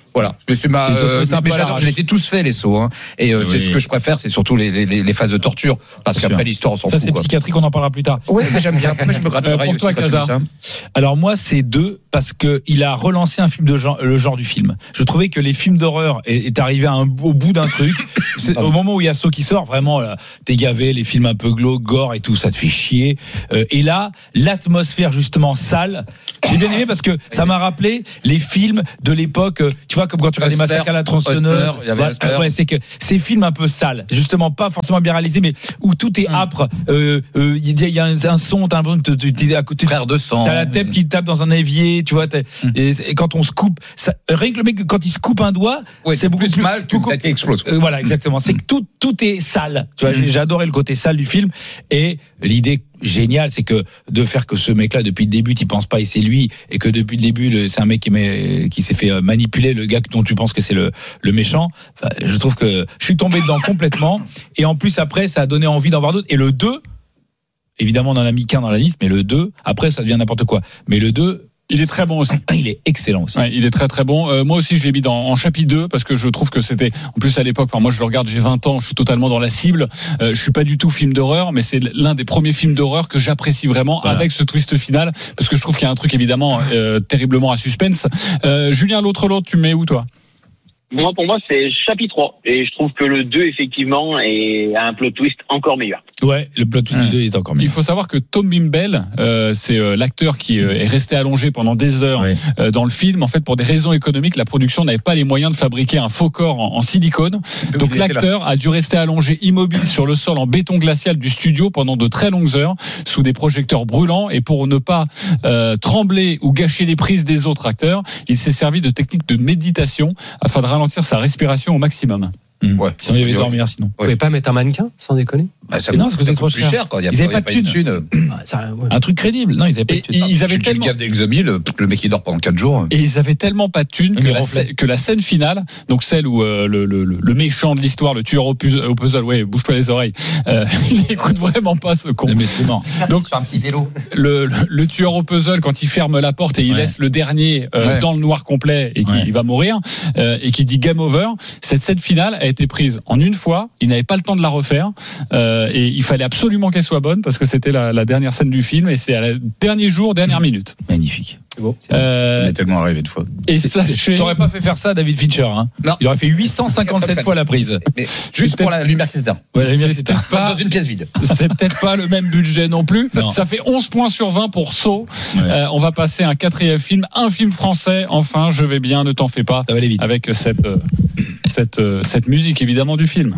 Voilà. Mais, c'est ma, C'est- euh, c'est un peu mais à j'adore, l'arrache. je les ai tous faits les sauts. Hein. Et euh, c'est Oui. ce que je préfère, c'est surtout les, les, les phases de torture, parce Bien qu'après sûr. l'histoire on s'en Ça, fout. c'est quoi. psychiatrique, on en parlera plus tard. Ouais, mais j'aime bien. Moi, je me gratte Euh, l'oreille pour aussi toi, quand tu Casa. dis ça. Alors moi, c'est deux parce que il a relancé un film de genre, le genre du film. Je trouvais que les films d'horreur est, est arrivé à un, au bout d'un truc. C'est, au moment où il y a Saw qui sort, vraiment, là, t'es gavé, les films un peu glauques, gore et tout, ça te fait chier. Euh, et là, l'atmosphère justement sale, j'ai bien aimé parce que ça m'a rappelé les films de l'époque. euh, Tu vois, comme quand tu regardes les Hustler, massacres à la tronçonneuse. Hustler, il y avait Voilà, Hustler. ouais, c'est que ces films un peu sales, justement pas forcément bien réalisés, mais où tout est âpre. Euh, euh, Il y a, il y a un, un son, t'as l'impression que tu- tu es à côté. Frère de sang. T'as la tête qui tape dans un évier, tu vois. t'as- Et, et quand on se coupe, ça, rien que le mec, quand il se coupe un doigt, Ouais, c'est beaucoup plus plus mal qu'une beaucoup- tête qui explose. Euh, voilà, exactement. C'est que tout, tout est sale. Tu vois, j'ai, j'ai adoré le côté sale du film. Et l'idée géniale, c'est que de faire que ce mec-là, depuis le début, tu penses pas et c'est lui, et que depuis le début, le- c'est un mec qui, met, qui s'est fait euh, manipuler, le gars dont tu penses que c'est le, le méchant. Enfin, je trouve que je suis tombé dedans complètement. Et en plus, après, ça a donné envie d'en voir d'autres. Et le deux, évidemment, on en a mis qu'un dans la liste, mais le deux, après, ça devient n'importe quoi. Mais le deux, Il est très bon aussi. il est excellent aussi. Ouais, il est très très bon. Euh, moi aussi, je l'ai mis dans, en chapitre deux parce que je trouve que c'était, en plus à l'époque, enfin moi je le regarde, j'ai vingt ans, je suis totalement dans la cible. Euh, je suis pas du tout film d'horreur, mais c'est l'un des premiers films d'horreur que j'apprécie vraiment Voilà. avec ce twist final parce que je trouve qu'il y a un truc évidemment euh, terriblement à suspense. Euh, Julien, l'autre l'autre, tu mets où toi? Moi, pour moi, c'est chapitre trois. Et je trouve que le deux, effectivement, est a un plot twist encore meilleur. Ouais, le plot twist du deux est encore mieux. Il faut savoir que Tom Bimbel, euh, c'est euh, l'acteur qui euh, est resté allongé pendant des heures Ouais. euh, dans le film. En fait, pour des raisons économiques, la production n'avait pas les moyens de fabriquer un faux corps en, en silicone. Donc il était l'acteur a dû rester allongé immobile sur le sol en béton glacial du studio pendant de très longues heures sous des projecteurs brûlants. Et pour ne pas euh, trembler ou gâcher les prises des autres acteurs, il s'est servi de techniques de méditation afin de ralentir sa respiration au maximum. Mmh. Ouais. Sinon, il y avait Ouais. dormir, sinon. Vous pouvez pas mettre un mannequin, sans déconner? Bah, ça Mais non, coûte- ça coûtait ça trop coûte cher. plus cher quand il y a Ils pas, avaient il y a pas pas de de thune. Ah, ça, ouais. Un truc crédible. Non, ils avaient pas Et de thune. ils avaient Tu, tu tellement. le gaves d'Exomil, le, le mec il dort pendant quatre jours. Et ils avaient tellement pas de thunes que Mais la, reflet. scè- que la scène finale, donc celle où euh, le, le, le le méchant de l'histoire, le tueur au puzzle, au puzzle ouais, bouge-toi les oreilles, euh, il écoute vraiment pas ce con. Mais c'est mort. Donc- sur un petit vélo. Le, le, le tueur au puzzle, quand il ferme la porte et il Ouais. laisse le dernier euh, Ouais. dans le noir complet et qu'il Ouais. va mourir, euh, et qui dit game over, cette scène finale a été prise en une fois, il n'avait pas le temps de la refaire, euh, et il fallait absolument qu'elle soit bonne parce que c'était la, la dernière scène du film et c'est à la dernier jour, dernière minute. Magnifique. Ça Euh, m'est tellement arrivé de fois. et C'est- c'est- sachez, T'aurais pas fait faire ça à David Fincher, hein. Non. Il aurait fait huit cent cinquante-sept fois la prise. Mais juste pour la lumière qui s'éteint. Ouais, la lumière, c'est c'était- peut-être pas, Dans une pièce vide. c'est peut-être pas le même budget non plus. Non. Ça fait onze points sur vingt pour Saw. Ouais. Euh, on va passer à un quatrième film, un film français. Enfin, je vais bien, ne t'en fais pas. Ça va aller vite. Avec cette, euh, cette, euh, cette musique évidemment du film.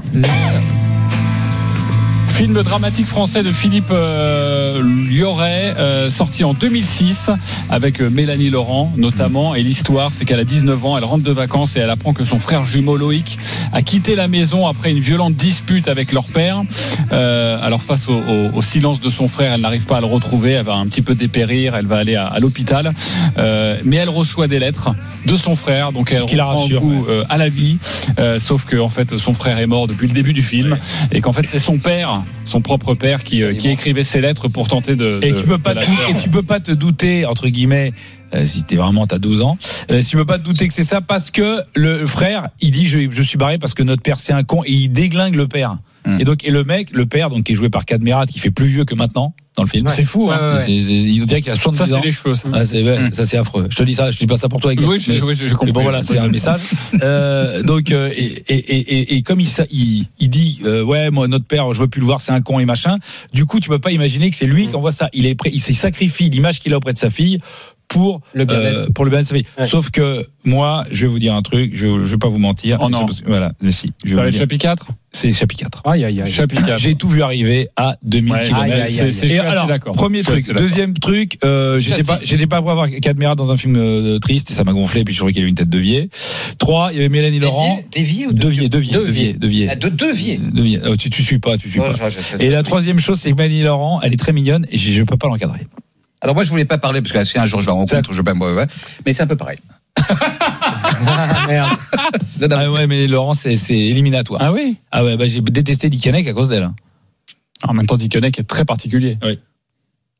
Film dramatique français de Philippe euh, Liorret, euh, sorti en deux mille six avec euh, Mélanie Laurent notamment. Et l'histoire, c'est qu'elle a dix-neuf ans, elle rentre de vacances et elle apprend que son frère jumeau Loïc a quitté la maison après une violente dispute avec leur père. Euh, alors face au, au, au silence de son frère, elle n'arrive pas à le retrouver, elle va un petit peu dépérir, elle va aller à, à l'hôpital. Euh, mais elle reçoit des lettres de son frère, donc elle Qui la reprend rassure, goût euh, à la vie. Euh, sauf que en fait, son frère est mort depuis le début du film et qu'en fait, c'est son père, son propre père, qui, euh, qui écrivait ces lettres pour tenter de. Et de- tu peux pas de te, la faire. et tu peux pas te douter, entre guillemets, euh, si t'es vraiment, t'as douze ans, euh, si tu peux pas te douter que c'est ça parce que le frère, il dit, je, je suis barré parce que notre père c'est un con et il déglingue le père. Mm. Et donc, et le mec, le père, donc, qui est joué par Cadmerat, qui fait plus vieux que maintenant dans le film. C'est fou, hein. Ouais, ouais, ouais. C'est- c'est- il dirait qu'il a Ça, soixante-dix ans. c'est les cheveux. Ça. Ah, c'est, ouais, Mm. ça c'est affreux. Je te dis ça, je dis pas ça pour toi. Avec Oui, je, mais- oui, je, je mais comprends. bon voilà, c'est un message. Euh, donc euh, et, et, et, et comme il, sa- il, il dit euh, ouais moi notre père je veux plus le voir c'est un con et machin. Du coup tu peux pas imaginer que c'est lui qui envoie ça. Il est prêt, il se sacrifie l'image qu'il a auprès de sa fille pour Le bien-être. euh, pour le bien de sa fille. Ouais. Sauf que moi je vais vous dire un truc, je, je vais pas vous mentir. Oh non. C'est- Voilà, mais si. Je vais Ça va vous être dire. chapitre quatre. C'est chapitre quatre. Aïe, aïe, aïe. Chapitre quatre. J'ai tout vu arriver à deux mille Ouais, kilomètres. aïe, aïe, c'est- aïe. c'est- je Et suis assez alors, d'accord. premier Je suis truc. assez d'accord. Deuxième truc, euh, j'étais pas, j'étais pas pour avoir Cadmerat dans un film euh, triste et ça m'a gonflé. Puis je trouvais qu'il avait une tête de vieille. Trois, il y avait Mélanie Laurent. Dévié ou Devier, Devier, Devier. Devier, Devier. Ah, de Devier. Devier. Oh, tu, tu suis pas, tu suis Ouais, pas. je- je- je- Et la troisième chose, c'est que Mélanie Laurent, elle est très mignonne et je, je peux pas l'encadrer. Alors moi je voulais pas parler parce que si un jour je la rencontre, je vais pas ouais, mais c'est un peu pareil. Ah, merde. Non, non, Ah ouais, mais Laurent, c'est, c'est éliminatoire. Ah oui. Ah ouais, bah j'ai détesté Dickeneck à cause d'elle. En même temps, Dickeneck est très particulier.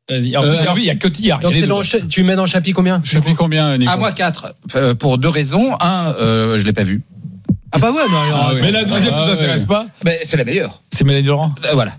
Vas-y. En Euh, plus, alors, il y a Cotillard. Donc il y a c'est les dans, deux. cha- tu mets dans chapitre combien? Je sais plus combien, Nico. À moi quatre, euh, pour deux raisons. Un, euh, je l'ai pas vu. Ah bah ouais, non, alors, Ah oui. Mais la deuxième Ah, ne vous ouais. intéresse pas. Mais c'est la meilleure. C'est Mélanie Laurent. Euh, voilà.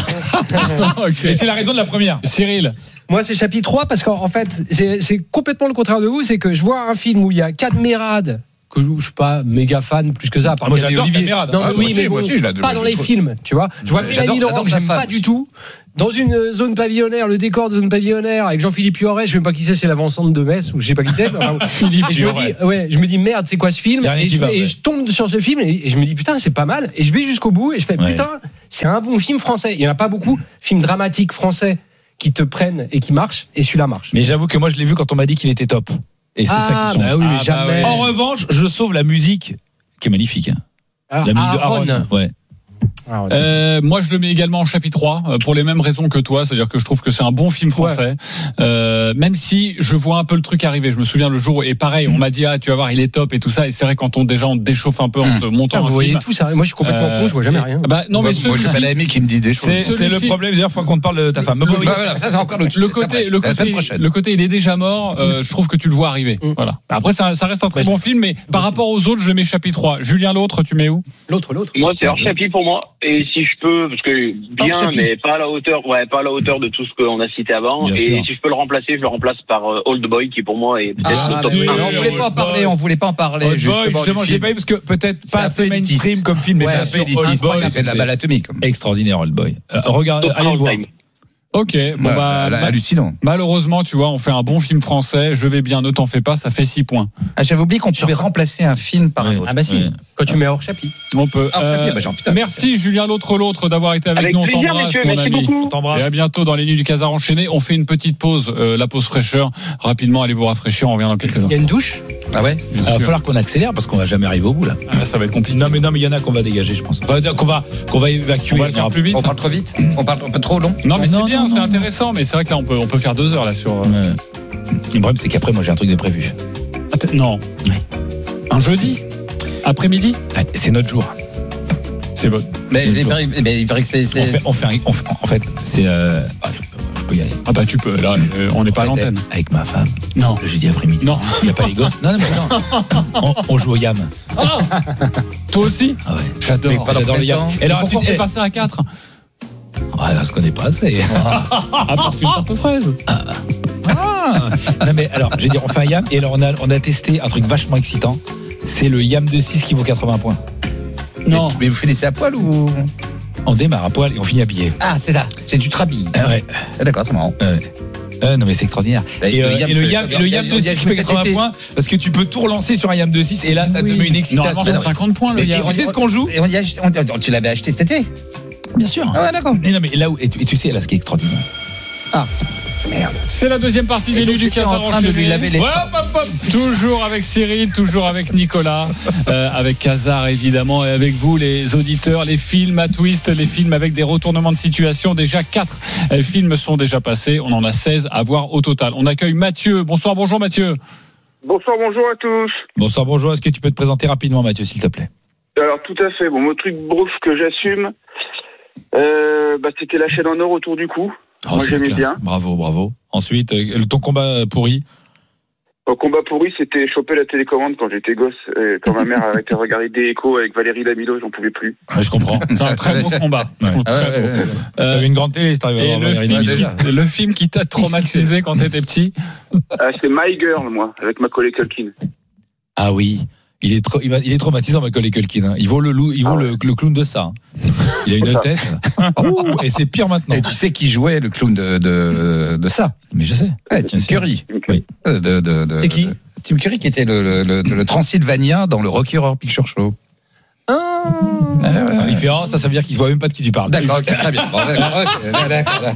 Ok. Et c'est la raison de la première. Cyril. moi c'est chapitre trois parce qu'en en fait c'est, c'est complètement le contraire de vous, c'est que je vois un film où il y a Cadmerade, que je, je suis pas méga fan plus que ça. à part Moi, qu'il y avait j'adore Olivier. Cadmerade. Non, Ah, mais moi oui, aussi, mais moi bon, aussi, je l'adore, pas je dans le les trouve. films, tu vois. Je vois J'adore- Mélanie Laurent, j'adore que sa j'aime femme pas du aussi. tout. Dans une zone pavillonnaire, le décor de zone pavillonnaire avec Jean-Philippe Huret, je sais même pas qui c'est, c'est l'avant-centre de Metz ou je sais pas qui c'est. mais enfin, Philippe et je me Huret. dis, ouais, je me dis merde, c'est quoi ce film? Dernier Et qui je, va, et ouais. je tombe sur ce film et, et je me dis putain, c'est pas mal. Et je vais jusqu'au bout et je fais Ouais. putain, c'est un bon film français. Il y en a pas beaucoup films dramatiques français qui te prennent et qui marchent, et celui-là marche. Mais j'avoue que moi, je l'ai vu quand on m'a dit qu'il était top. Et c'est ça Ah, qui change. bah oui, mais Ah, jamais. bah En revanche, je sauve la musique, qui est magnifique. hein. Ah, La musique de Aaron. Aaron. Ouais. Aaron. Euh, moi, je le mets également en chapitre trois, euh, pour les mêmes raisons que toi, c'est-à-dire que je trouve que c'est un bon film français, euh, même si je vois un peu le truc arriver. Je me souviens le jour, et pareil, on m'a dit, ah, tu vas voir, il est top et tout ça, et c'est vrai, quand on, déjà, on te déchauffe un peu en te montant Putain, vous un voyez film. tout ça. Moi, je suis complètement Euh, con, je vois jamais et- rien. Bah, non, Moi, mais moi, j'ai celui-ci, pas l'ami qui me dit des choses. C'est c'est le Celui-ci- problème, d'ailleurs, faut qu'on te parle de ta femme. Mais bon, oui. Bah, voilà, ça c'est encore l'autre. le Ça, côté, bref, le la semaine côté, prochaine. le côté, il est déjà mort. Euh, je trouve que tu le vois arriver. Mm. Voilà. Après, ça, ça reste un très Ouais, bon film, mais par rapport aux autres, je le mets chapitre trois. Julien, l'autre, tu mets où? L'autre, l'autre. Moi, c'est hors chapitre pour moi. Et si je peux, parce que bien, Hors chapitre. mais pas à la hauteur, ouais, pas à la hauteur de tout ce qu'on a cité avant. Bien et sûr. si je peux le remplacer, je le remplace par euh, Old Boy, qui pour moi est peut-être Ah, le top mais un. on voulait pas en Old parler, Boy. on voulait pas en parler. Old Boy, justement, justement, du je l'ai film. pas eu parce que peut-être C'est pas un assez peu élitiste. mainstream comme film, mais Ouais, bien un peu sûr, Old élitiste, Boy, c'est de la c'est balle atomique. extraordinaire, Old Boy. Euh, regarde, Top allez all le voir. time. Ok. Bon, Ouais, bah, là, ma- hallucinant. malheureusement, tu vois, on fait un bon film français. Je vais bien, ne t'en fais pas, ça fait six points. Ah, j'avais oublié qu'on pouvait remplacer un film par un Ouais. autre. Ah bah si, Ouais. quand tu mets hors chapitre. On peut. Ah, Euh, chapitre, bah, genre, putain. merci Julien, l'autre, l'autre, d'avoir été avec, Avec nous. On plaisir, t'embrasse, messieurs, mon merci ami. beaucoup. On Et à t'embrasse. bientôt dans les nuits du Casar enchaîné. On fait une petite pause, euh, la pause fraîcheur. Rapidement, allez vous rafraîchir. On revient dans quelques Il y a instants. une douche. Ah ouais? Il va falloir qu'on accélère parce qu'on va jamais arriver au bout là. Ah, ça va être compliqué. Non mais non mais il y en a qu'on va dégager je pense. Enfin qu'on va qu'on va évacuer. On va le faire plus vite. On parle trop vite? On parle un peu trop long? Non, mais Non, c'est bien, non, c'est non, intéressant. Mais c'est vrai que là, on peut, on peut faire deux heures là sur. euh, Ouais. Le problème c'est qu'après moi j'ai un truc de prévu. Attends, non. Ouais. Un jeudi après-midi. Ouais, c'est notre jour. C'est bon. Mais Le il jour. paraît mais il paraît que c'est. On c'est- fait on fait, un- on fait- en fait c'est euh, ah, je peux y aller. Ah bah tu peux. Là, euh, on n'est pas à En fait, l'antenne. avec ma femme Non. le jeudi après-midi. Non. Il y a pas les gosses. Non non mais non. On, on joue au yam. Toi aussi. Ah ouais. J'adore. Mais pas dans J'adore le quel yam. temps Et alors Pourquoi on tu- fait eh, pas ça à quatre? ouais, on se connaît pas assez. Apporte une tarte aux fraises. Ah non mais alors, je vais dire, on fait un yam et alors on a, on a testé un truc vachement excitant. C'est le yam de six qui vaut quatre-vingts points. Non. Mais vous finissez à poil ou? On démarre à poil et on finit habillé. Ah, c'est là. C'est du trabi. Ah ouais. Ah, d'accord, c'est marrant. ouais. Euh, non mais c'est extraordinaire. Et, euh, et le yam, et le yam de six qui fait quatre-vingts points parce que tu peux tout relancer sur un yam de six et là ça te Oui. met une Normalement, excitation. c'est cinquante points le Mais yam. Tu sais ce qu'on joue? Et on y a acheté- on- tu l'avais acheté cet été? Bien sûr. Ah ouais, d'accord. Mais non mais là où et tu, et tu sais là ce qui est extraordinaire. C'est la deuxième partie des Et donc, nuits du j'étais en Casar train de lui enchaîné. laver les. Hop, hop, hop. Toujours avec Cyril, toujours avec Nicolas, euh, avec Casar évidemment, et avec vous les auditeurs, les films à twist, les films avec des retournements de situation. Déjà quatre euh, films sont déjà passés, on en a seize à voir au total. On accueille Mathieu. Bonsoir, bonjour Mathieu. Bonsoir, bonjour à tous. Bonsoir, bonjour. Est-ce que tu peux te présenter rapidement Mathieu s'il te plaît? Alors, tout à fait. Bon, mon truc brouf que j'assume, euh, bah, c'était la chaîne en or autour du cou. Oh, Moi, c'est la j'aimais classe. bien. Bravo, bravo. Ensuite, euh, ton combat pourri. Au combat pourri, c'était choper la télécommande quand j'étais gosse. Euh, quand ma mère arrêtait de regarder des échos avec Valérie Damido, j'en pouvais plus. Ouais, je comprends. C'est un très beau combat. Ouais. Très Ah ouais, beau. ouais, ouais. Euh, T'avais une grande télé, si t'arrives à et avoir le Valérie film, Damido. déjà. qui, le film qui t'a traumatisé quand t'étais petit. Ah, c'est My Girl, moi, avec Macaulay Culkin. Ah oui, il est, trop, il va- il est traumatisant, Macaulay Culkin. hein. Il vaut le, loup, il vaut Ah ouais. le, le clown de ça. hein. Il a une C'est ça. tête. Ouh, et c'est pire maintenant. Et tu sais qui jouait le clown de, de, de ça? Mais je sais. Ouais, Tim Bien sûr. Curry. Oui. Euh, De, de, de, C'est qui? de- Tim Curry qui était le, le, le, le Transylvanien dans le Rocky Horror Picture Show. Ah. Ah, ouais, ouais. Il fait oh, ça, ça veut dire qu'il ne voit même pas de qui tu parles. D'accord, ok, très bien. Bon, d'accord, ok, là, d'accord, là.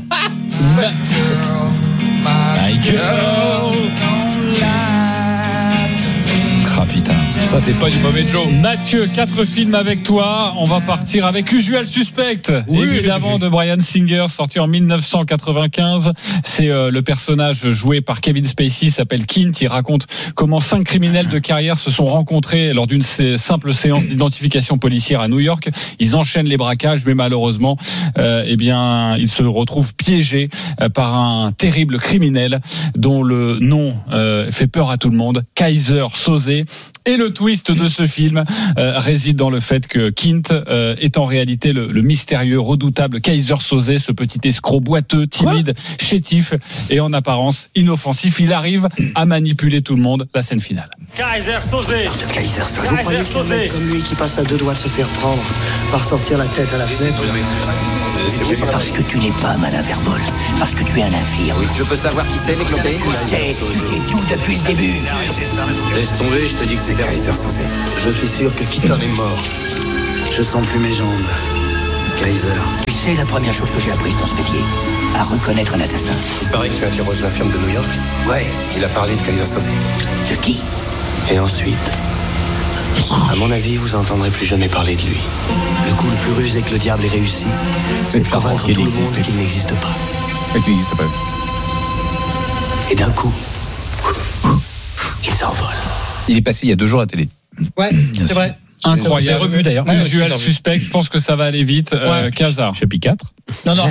My girl. Ah putain. Ça, c'est pas du mauvais Joe. Mathieu, quatre films avec toi. On va partir avec Usual Suspect, oui, évidemment, oui. de Bryan Singer, sorti en dix-neuf cent quatre-vingt-quinze. C'est euh, le personnage joué par Kevin Spacey, s'appelle Quint. Il raconte comment cinq criminels de carrière se sont rencontrés lors d'une sé- simple séance d'identification policière à New York. Ils enchaînent les braquages, mais malheureusement, euh, eh bien, ils se retrouvent piégés euh, par un terrible criminel dont le nom euh, fait peur à tout le monde, Kaiser Soze. Et le twist de ce film euh, réside dans le fait que Quint euh, est en réalité le, le mystérieux, redoutable Kaiser Soze, ce petit escroc boiteux, timide, Quoi chétif et en apparence inoffensif. Il arrive à manipuler tout le monde. La scène finale. Kaiser Soze. De Kaiser Soze. Vous croyez qu'un mec comme lui qui passe à deux doigts de se faire prendre va ressortir la tête à la fenêtre? Parce que tu n'es pas un malin verbole. Parce que tu es un infirme. Je peux savoir qui c'est, les clopés? Tu sais, tu sais tout depuis le début. Laisse tomber, je te dis que c'est Kaiser Soze. Je suis sûr que Keaton est mort. Je sens plus mes jambes. Kaiser. Tu sais la première chose que j'ai apprise dans ce métier? À reconnaître un assassin. Il paraît que tu interroges la firme de New York. Ouais. Il a parlé de Kaiser Soze. De qui? Et ensuite, à mon avis, vous entendrez plus jamais parler de lui. Le coup le plus rusé que le diable ait réussi, c'est de convaincre tout le monde qu'il n'existe pas. Et qu'il n'existe pas. Et d'un coup, il s'envole. Il est passé il y a deux jours à la télé. Ouais, c'est vrai. Incroyable. Revu d'ailleurs. Usual Suspect, je pense que ça va aller vite. Ouais. Euh, Casa. Chapitre quatre. Non, non.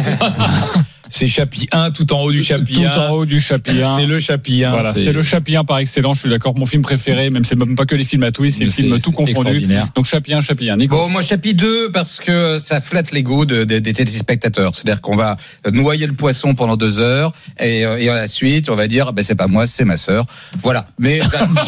C'est chapitre un, tout en haut du chapitre un. Tout en haut du chapitre un. C'est le chapitre un. Voilà, c'est... c'est le chapitre un par excellence. Je suis d'accord. Mon film préféré, même c'est même pas que les films à twist, c'est le film tout confondu. Donc chapitre un, chapitre un. Nico. Bon, moi chapitre deux parce que ça flatte l'ego de, de, des téléspectateurs. C'est-à-dire qu'on va noyer le poisson pendant deux heures et, et à la suite on va dire, ben c'est pas moi, c'est ma sœur. Voilà. Mais,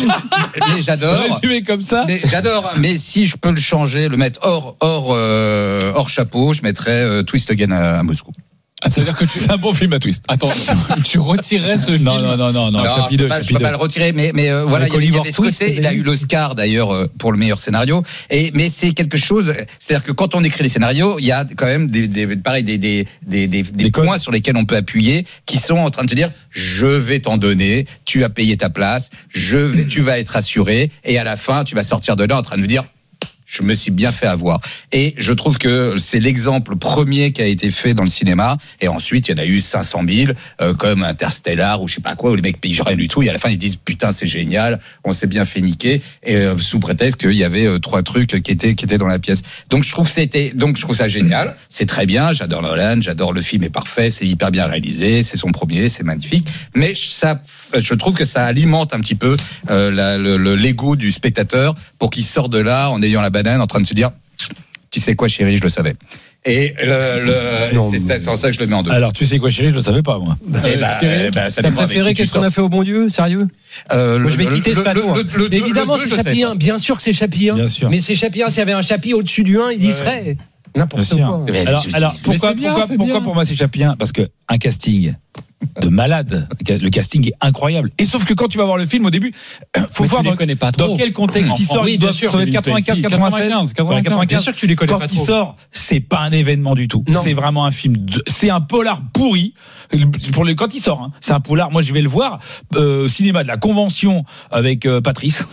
mais j'adore. Résumé comme ça. Mais j'adore. Mais si je peux le changer, le mettre hors hors euh, hors chapeau, je mettrais euh, Twist Again à, à Moscou. Ah, c'est-à-dire que tu... c'est un bon film à twist. Attends, tu retirerais ce film? Non, non, non, non, non. Alors, chapitre deux, pas, chapitre je peux deux. pas le retirer, mais, mais euh, voilà, il y avait, il y avait ce côté, il a eu l'Oscar d'ailleurs euh, pour le meilleur scénario. Et mais c'est quelque chose, c'est-à-dire que quand on écrit les scénarios, il y a quand même des, des pareil, des, des, des, des, des points codes sur lesquels on peut appuyer, qui sont en train de te dire, je vais t'en donner, tu as payé ta place, je vais, tu vas être assuré, et à la fin, tu vas sortir de là en train de me dire, je me suis bien fait avoir. Et je trouve que c'est l'exemple premier qui a été fait dans le cinéma. Et ensuite, il y en a eu cinq cent mille, euh, comme Interstellar ou je sais pas quoi, où les mecs payent rien du tout. Et à la fin, ils disent, putain, c'est génial, on s'est bien fait niquer. Et euh, sous prétexte qu'il y avait euh, trois trucs qui étaient, qui étaient dans la pièce. Donc, je trouve que c'était, donc, je trouve ça génial. C'est très bien. J'adore Nolan, j'adore le film est parfait, c'est hyper bien réalisé, c'est son premier, c'est magnifique. Mais ça, je trouve que ça alimente un petit peu euh, la, le, le, l'ego du spectateur pour qu'il sorte de là en ayant la banane en train de se dire, tu sais quoi chérie, je le savais. Et le, le non, c'est, ça, c'est en ça que je le mets en deux. Alors tu sais quoi chérie, je le savais pas moi. Bah, euh, bah, euh, bah, ça T'as préféré qu'est-ce qu'on a fait au bon Dieu, sérieux? euh, Moi je vais quitter ce plateau. Évidemment c'est chapitre un, bien sûr que c'est chapitre un. Mais c'est chapitre un, s'il y avait un chapitre au-dessus du un, il y serait. N'importe quoi. Alors, alors pourquoi, bien, pourquoi, pourquoi pour moi c'est chapitre un? Parce que un casting de malade, le casting est incroyable. Et sauf que quand tu vas voir le film au début, faut mais voir dans, pas dans quel contexte il sort. Oui, bien sûr. Ça doit être quatre-vingt-quinze, quatre-vingt-seize, quatre-vingt-quinze. Bien sûr que tu les connais quand pas il trop. sort, c'est pas un événement du tout. Non. C'est vraiment un film. De, c'est un polar pourri. Pour les, quand il sort, hein, c'est un polar. Moi, je vais le voir euh, au cinéma de la Convention avec euh, Patrice.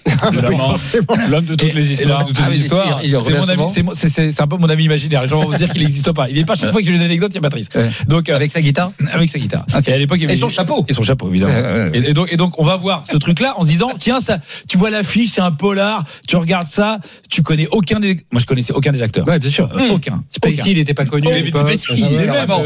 L'homme de toutes et, les histoires. De toutes ah, les histoires. Il, il c'est, mon ami, c'est, c'est, c'est, c'est un peu mon ami imaginaire. Les gens vont vous dire qu'il n'existe pas. Il n'est pas chaque fois que j'ai une anecdote, il y a Patrice. Ouais. Donc, euh, avec sa guitare. Avec sa guitare. Okay. Et à l'époque, il y avait, et son chapeau. Et son chapeau, évidemment. Ouais, ouais, ouais. Et, et, donc, et donc, on va voir ce truc-là en se disant, tiens, ça, tu vois l'affiche, c'est un polar. Tu regardes ça, tu connais aucun des. Moi, je connaissais aucun des acteurs. Ouais, bien sûr. Euh, mmh. Aucun. Spacey, il n'était pas connu. David Spacey, il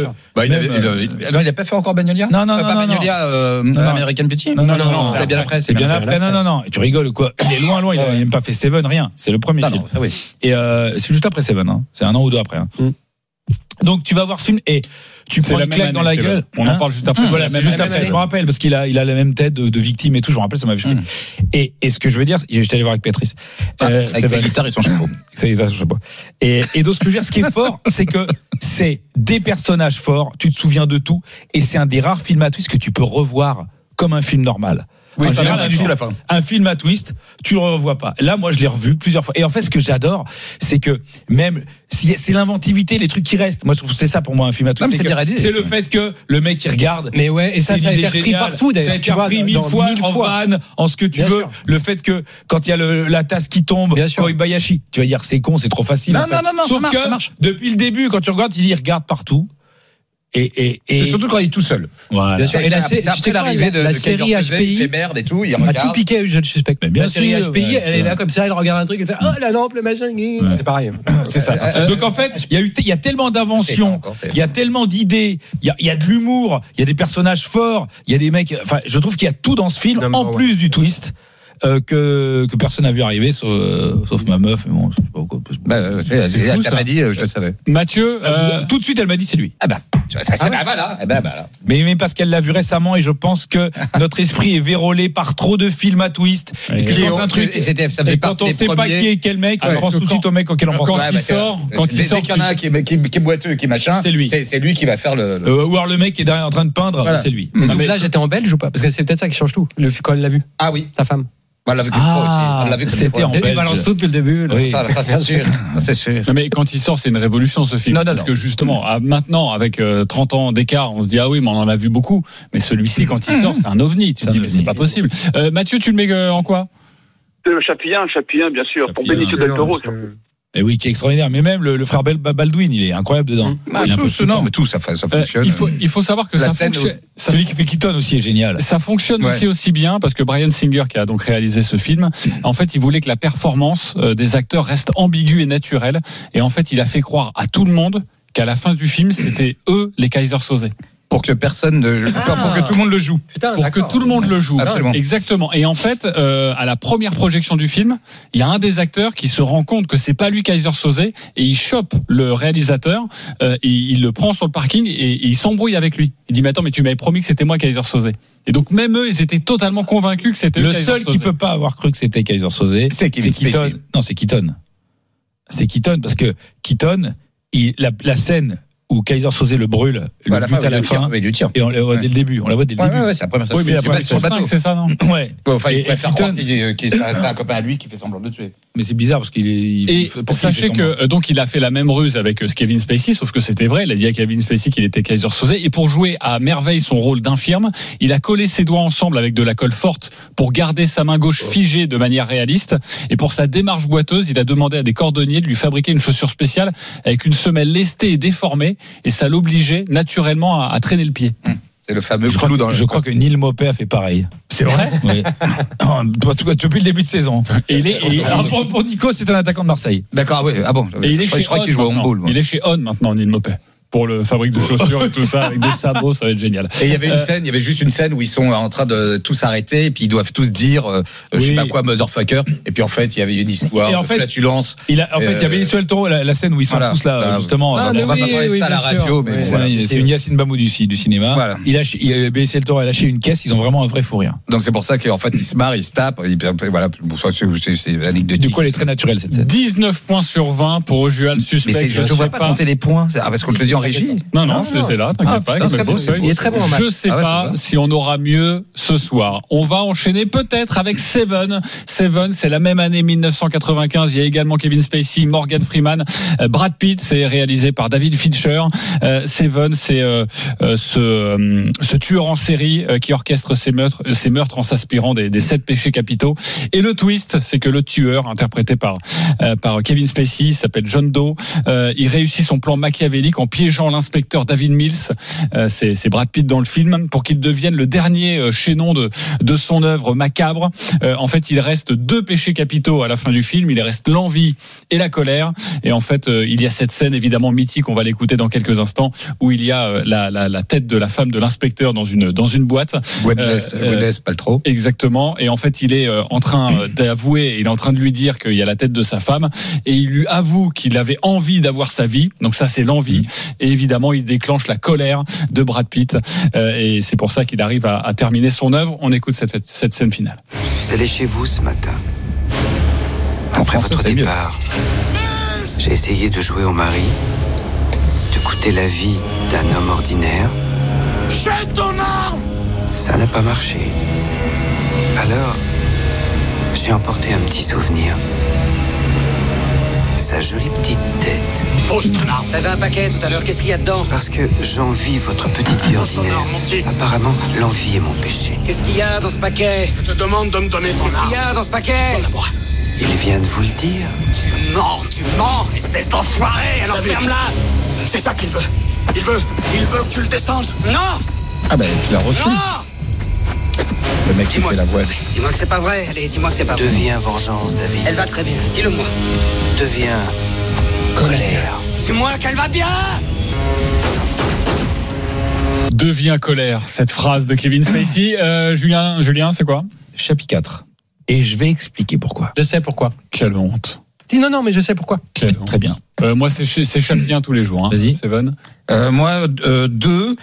n'a pas fait encore Bagnolia. Non, non, non. Pas Bagnolia, American Beauty. Non, non, non. C'est bien après. C'est bien après. Non, non, non. Tu rigoles ou quoi? Il est loin, loin. Il n'a même pas fait Seven, rien. C'est le premier film. Et c'est juste après Seven. C'est un an ou deux après. Donc tu vas voir ce film et tu prends une claque dans la gueule. On en parle juste après. Voilà, c'est juste après. Je me rappelle parce qu'il a, il a la même tête de, de victime et tout. Je me rappelle, ça m'avait choqué. Mm. Et, et ce que je veux dire, j'étais allé voir avec Patrice. Ah, euh, avec sa guitare et son chapeau. Sa guitare et son chapeau. Et, et donc ce que je veux dire, ce qui est fort, c'est que c'est des personnages forts. Tu te souviens de tout et c'est un des rares films à twist que tu peux revoir comme un film normal. Oui, en général, un, un, film, la fin. un film à twist, tu le revois pas. Là, moi, je l'ai revu plusieurs fois. Et en fait, ce que j'adore, c'est que même si c'est l'inventivité, les trucs qui restent. Moi, je trouve que c'est ça pour moi un film à twist. Non, c'est, c'est, que, c'est le fait que le mec il regarde. Mais ouais, et ça, ça a été repris partout. D'ailleurs, ça a été repris mille fois en van, en ce que tu Bien veux. Sûr. Le fait que quand il y a le, la tasse qui tombe, Kobayashi, tu vas dire c'est con, c'est trop facile. Non, en fait. non, non, non, Sauf ça marche, que ça marche. depuis le début, quand tu regardes, il dit il regarde partout. Et, et, et c'est surtout quand il est tout seul. Voilà. Bien sûr. Et, et la, c'est après l'arrivée de, la de série H P I, il fait merde et tout, il regarde. A tout piqué, je le suspecte. Mais bien la sûr, série H P I, ouais, elle ouais. est là comme ça, elle regarde un truc, elle fait oh la lampe, le machin, ouais. C'est pareil. C'est ça. Euh, Donc en fait, il y a eu, il y a tellement d'inventions, il y a tellement d'idées, il y a, il y a de l'humour, il y a des personnages forts, il y a des mecs. Enfin, je trouve qu'il y a tout dans ce film, non, en ouais. plus du twist. Euh, que, que personne n'a vu arriver, sauf, euh, sauf ma meuf. Mais bon, je sais pas pourquoi. Bah, c'est, c'est elle m'a dit, euh, je le savais. Mathieu, euh... tout de suite, elle m'a dit c'est lui. Ah bah, tu vois, ça, c'est ah, bah, voilà. Ah bah, bah, là. Mais, mais parce qu'elle l'a vu récemment et je pense que notre esprit est vérolé par trop de films à twist. Et, et que quand un truc, et c'était, ça faisait et quand on sait pas qui est quel mec, on pense tout de suite au mec auquel on pense. Quand il sort, quand il sort, dès qu'il y en a un qui est boiteux, qui est machin, c'est lui. C'est lui qui va faire le. Ou alors le mec qui est derrière en train de peindre, c'est lui. Le doublage était en belge ou pas? Parce que c'est peut-être ça qui change tout. Quand elle l'a vu. Ah oui. Ta femme. On l'a vu qu'une fois aussi. On l'a vu c'était en belge. Il balance tout depuis le début. Oui. Ça, ça c'est sûr. c'est sûr. Mais quand il sort, c'est une révolution ce film. Non, non, parce non. que justement, à, maintenant, avec euh, trente ans d'écart, on se dit ah oui, mais on en a vu beaucoup. Mais celui-ci, quand il sort, c'est un ovni. Tu te dis mais c'est pas possible. Euh, Mathieu, tu le mets euh, en quoi? Le Chapillon, Chapillon, bien sûr, Chapillon, pour Benicio del Toro. Et oui, qui est extraordinaire. Mais même le, le frère Baldwin, il est incroyable dedans. Ah, il tout, non, mais tout, ça, ça fonctionne. Euh, il, faut, il faut savoir que la ça scène fonctionne. Où... Celui qui fait Keaton aussi est génial. Ça fonctionne ouais. aussi aussi bien parce que Bryan Singer, qui a donc réalisé ce film, en fait, il voulait que la performance des acteurs reste ambiguë et naturelle. Et en fait, il a fait croire à tout le monde qu'à la fin du film, c'était eux les Kaiser Soze. Pour que personne ne... ah. pour que tout le monde le joue. Putain, pour d'accord. que tout le monde le joue. Absolument. Exactement. Et en fait, euh, à la première projection du film, il y a un des acteurs qui se rend compte que c'est pas lui Kaiser Soze et il chope le réalisateur, euh, il, il le prend sur le parking et, et il s'embrouille avec lui. Il dit mais attends, mais tu m'avais promis que c'était moi Kaiser Soze. Et donc même eux, ils étaient totalement convaincus que c'était le Kaiser seul Soze. Qui peut pas avoir cru que c'était Kaiser Soze, c'est, c'est Keaton. Non, c'est Keaton. C'est Keaton parce que Keaton, il, la, la scène où Kaiser Soze le brûle, le bah, but à la fin, oui, du tir. Et on le voit dès le début. On la voit dès le ouais, début. Ouais, ouais, c'est la première. Oui, mais après sur le bateau, c'est ça, non? Ouais. Enfin, il préfère Keaton, qu'il, qu'il, c'est un copain à lui qui fait semblant de le tuer. Mais c'est bizarre parce qu'il est. Il, et sachez que donc il a fait la même ruse avec Kevin Spacey, sauf que c'était vrai. Il a dit à Kevin Spacey qu'il était Kaiser Soze. Et pour jouer à merveille son rôle d'infirme, il a collé ses doigts ensemble avec de la colle forte pour garder sa main gauche figée de manière réaliste. Et pour sa démarche boiteuse, il a demandé à des cordonniers de lui fabriquer une chaussure spéciale avec une semelle lestée et déformée. Et ça l'obligeait naturellement à, à traîner le pied. Mmh. C'est le fameux je clou dans le... le... Je crois que Neil Maupay a fait pareil. C'est vrai? Oui. Depuis le début de saison. Et il est, et alors pour, pour Nico, c'est un attaquant de Marseille. D'accord, oui. Ah bon. Et il est je chez crois On qu'il joue au handball. Il est chez On maintenant, Neil Maupay. Pour le fabrique de chaussures et tout ça, avec des sabots, ça va être génial. Et il y avait une euh, scène, il y avait juste une scène où ils sont en train de tous arrêter, et puis ils doivent tous dire, euh, oui. je sais pas quoi, motherfucker. Et puis en fait, il y avait une histoire et en de fait, flatulence. Il a, en fait, il y avait Benicio del Toro, la, la scène où ils sont voilà, tous là, voilà, justement. Ah, on va oui, pas parler oui, de ça à la radio, mais oui, voilà, c'est, c'est une Yacine Bamou du, du cinéma. Voilà. Il a, Benicio del Toro a lâché une caisse, ils ont vraiment un vrai fou rire. Donc c'est pour ça qu'en fait, ils se marrent, ils se tapent. Et voilà, c'est, c'est la ligue de Du coup, elle est très naturelle cette scène. dix-neuf points sur vingt pour Ojual Suspect. Mais je ne vois pas compter les points. Parce qu'on te le dit en régie. Non, non. Je les ai là, t'inquiète ah, pas. Putain, beau, il est très bon en match. Je sais ah ouais, pas si on aura mieux ce soir. On va enchaîner peut-être avec Seven. Seven, c'est la même année dix-neuf cent quatre-vingt-quinze. Il y a également Kevin Spacey, Morgan Freeman, euh, Brad Pitt. C'est réalisé par David Fincher. Euh, Seven, c'est euh, euh, ce, euh, ce tueur en série euh, qui orchestre ses meurtres, ses meurtres en s'inspirant des, des sept péchés capitaux. Et le twist, c'est que le tueur, interprété par euh, par Kevin Spacey, s'appelle John Doe. Euh, il réussit son plan machiavélique en piégeant l'inspecteur David Mills. Euh, c'est, c'est Brad Pitt dans le film pour qu'il devienne le dernier euh, chaînon de de son œuvre macabre. Euh, en fait, il reste deux péchés capitaux à la fin du film. Il reste l'envie et la colère. Et en fait, euh, il y a cette scène évidemment mythique. On va l'écouter dans quelques instants où il y a euh, la, la la tête de la femme de l'inspecteur dans une dans une boîte. Gwyneth euh, Paltrow. Exactement. Et en fait, il est euh, en train d'avouer. Il est en train de lui dire qu'il y a la tête de sa femme et il lui avoue qu'il avait envie d'avoir sa vie. Donc ça, c'est l'envie. Et évidemment, il déclenche la colère de Brad Pitt euh, et c'est pour ça qu'il arrive à, à terminer son œuvre. On écoute cette, cette scène finale. Je suis allé chez vous ce matin. Après votre départ, j'ai essayé de jouer au mari, de goûter la vie d'un homme ordinaire. Jette ton arme! Ça n'a pas marché. Alors, j'ai emporté un petit souvenir. Sa jolie petite tête. Post-nard. T'avais un paquet tout à l'heure, qu'est-ce qu'il y a dedans? Parce que j'envie votre petite vie ordinaire. Apparemment, l'envie est mon péché. Qu'est-ce qu'il y a dans ce paquet? Je te demande de me donner ton Qu'est-ce qu'il y arme. a dans ce paquet? Donne-la-moi. Il vient de vous le dire. Tu mens, tu mens, espèce d'enfoiré. Alors David. ferme-la. C'est ça qu'il veut. Il veut, il veut que tu le descendes. Non. Ah ben, tu l'as reçu. Non. Le mec qui Dis-moi fait que la c'est voix. pas vrai. Dis-moi que c'est pas vrai. Allez, dis-moi que c'est pas vrai. Deviens vengeance, David. Elle va très bien, dis-le-moi. Deviens colère. Dis-moi qu'elle va bien. Devient colère, cette phrase de Kevin Spacey. Euh, Julien, Julien, c'est quoi? Chapitre quatre. Et je vais expliquer pourquoi. Je sais pourquoi. Quelle honte. Dis non, non, mais je sais pourquoi. Quelle honte. Très bien. Euh, moi, c'est, c'est Chaplin tous les jours. Hein. Vas-y. Seven. Euh, moi, euh, deux.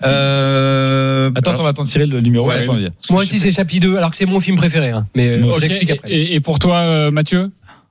Euh... Attends, alors, on va attendre Cyril le numéro. Ouais. Attends, on va dire. Moi aussi, c'est chapitre deux, alors que c'est mon film préféré. Hein. Mais euh, Ok. j'explique après. Et, et pour toi, euh, Mathieu?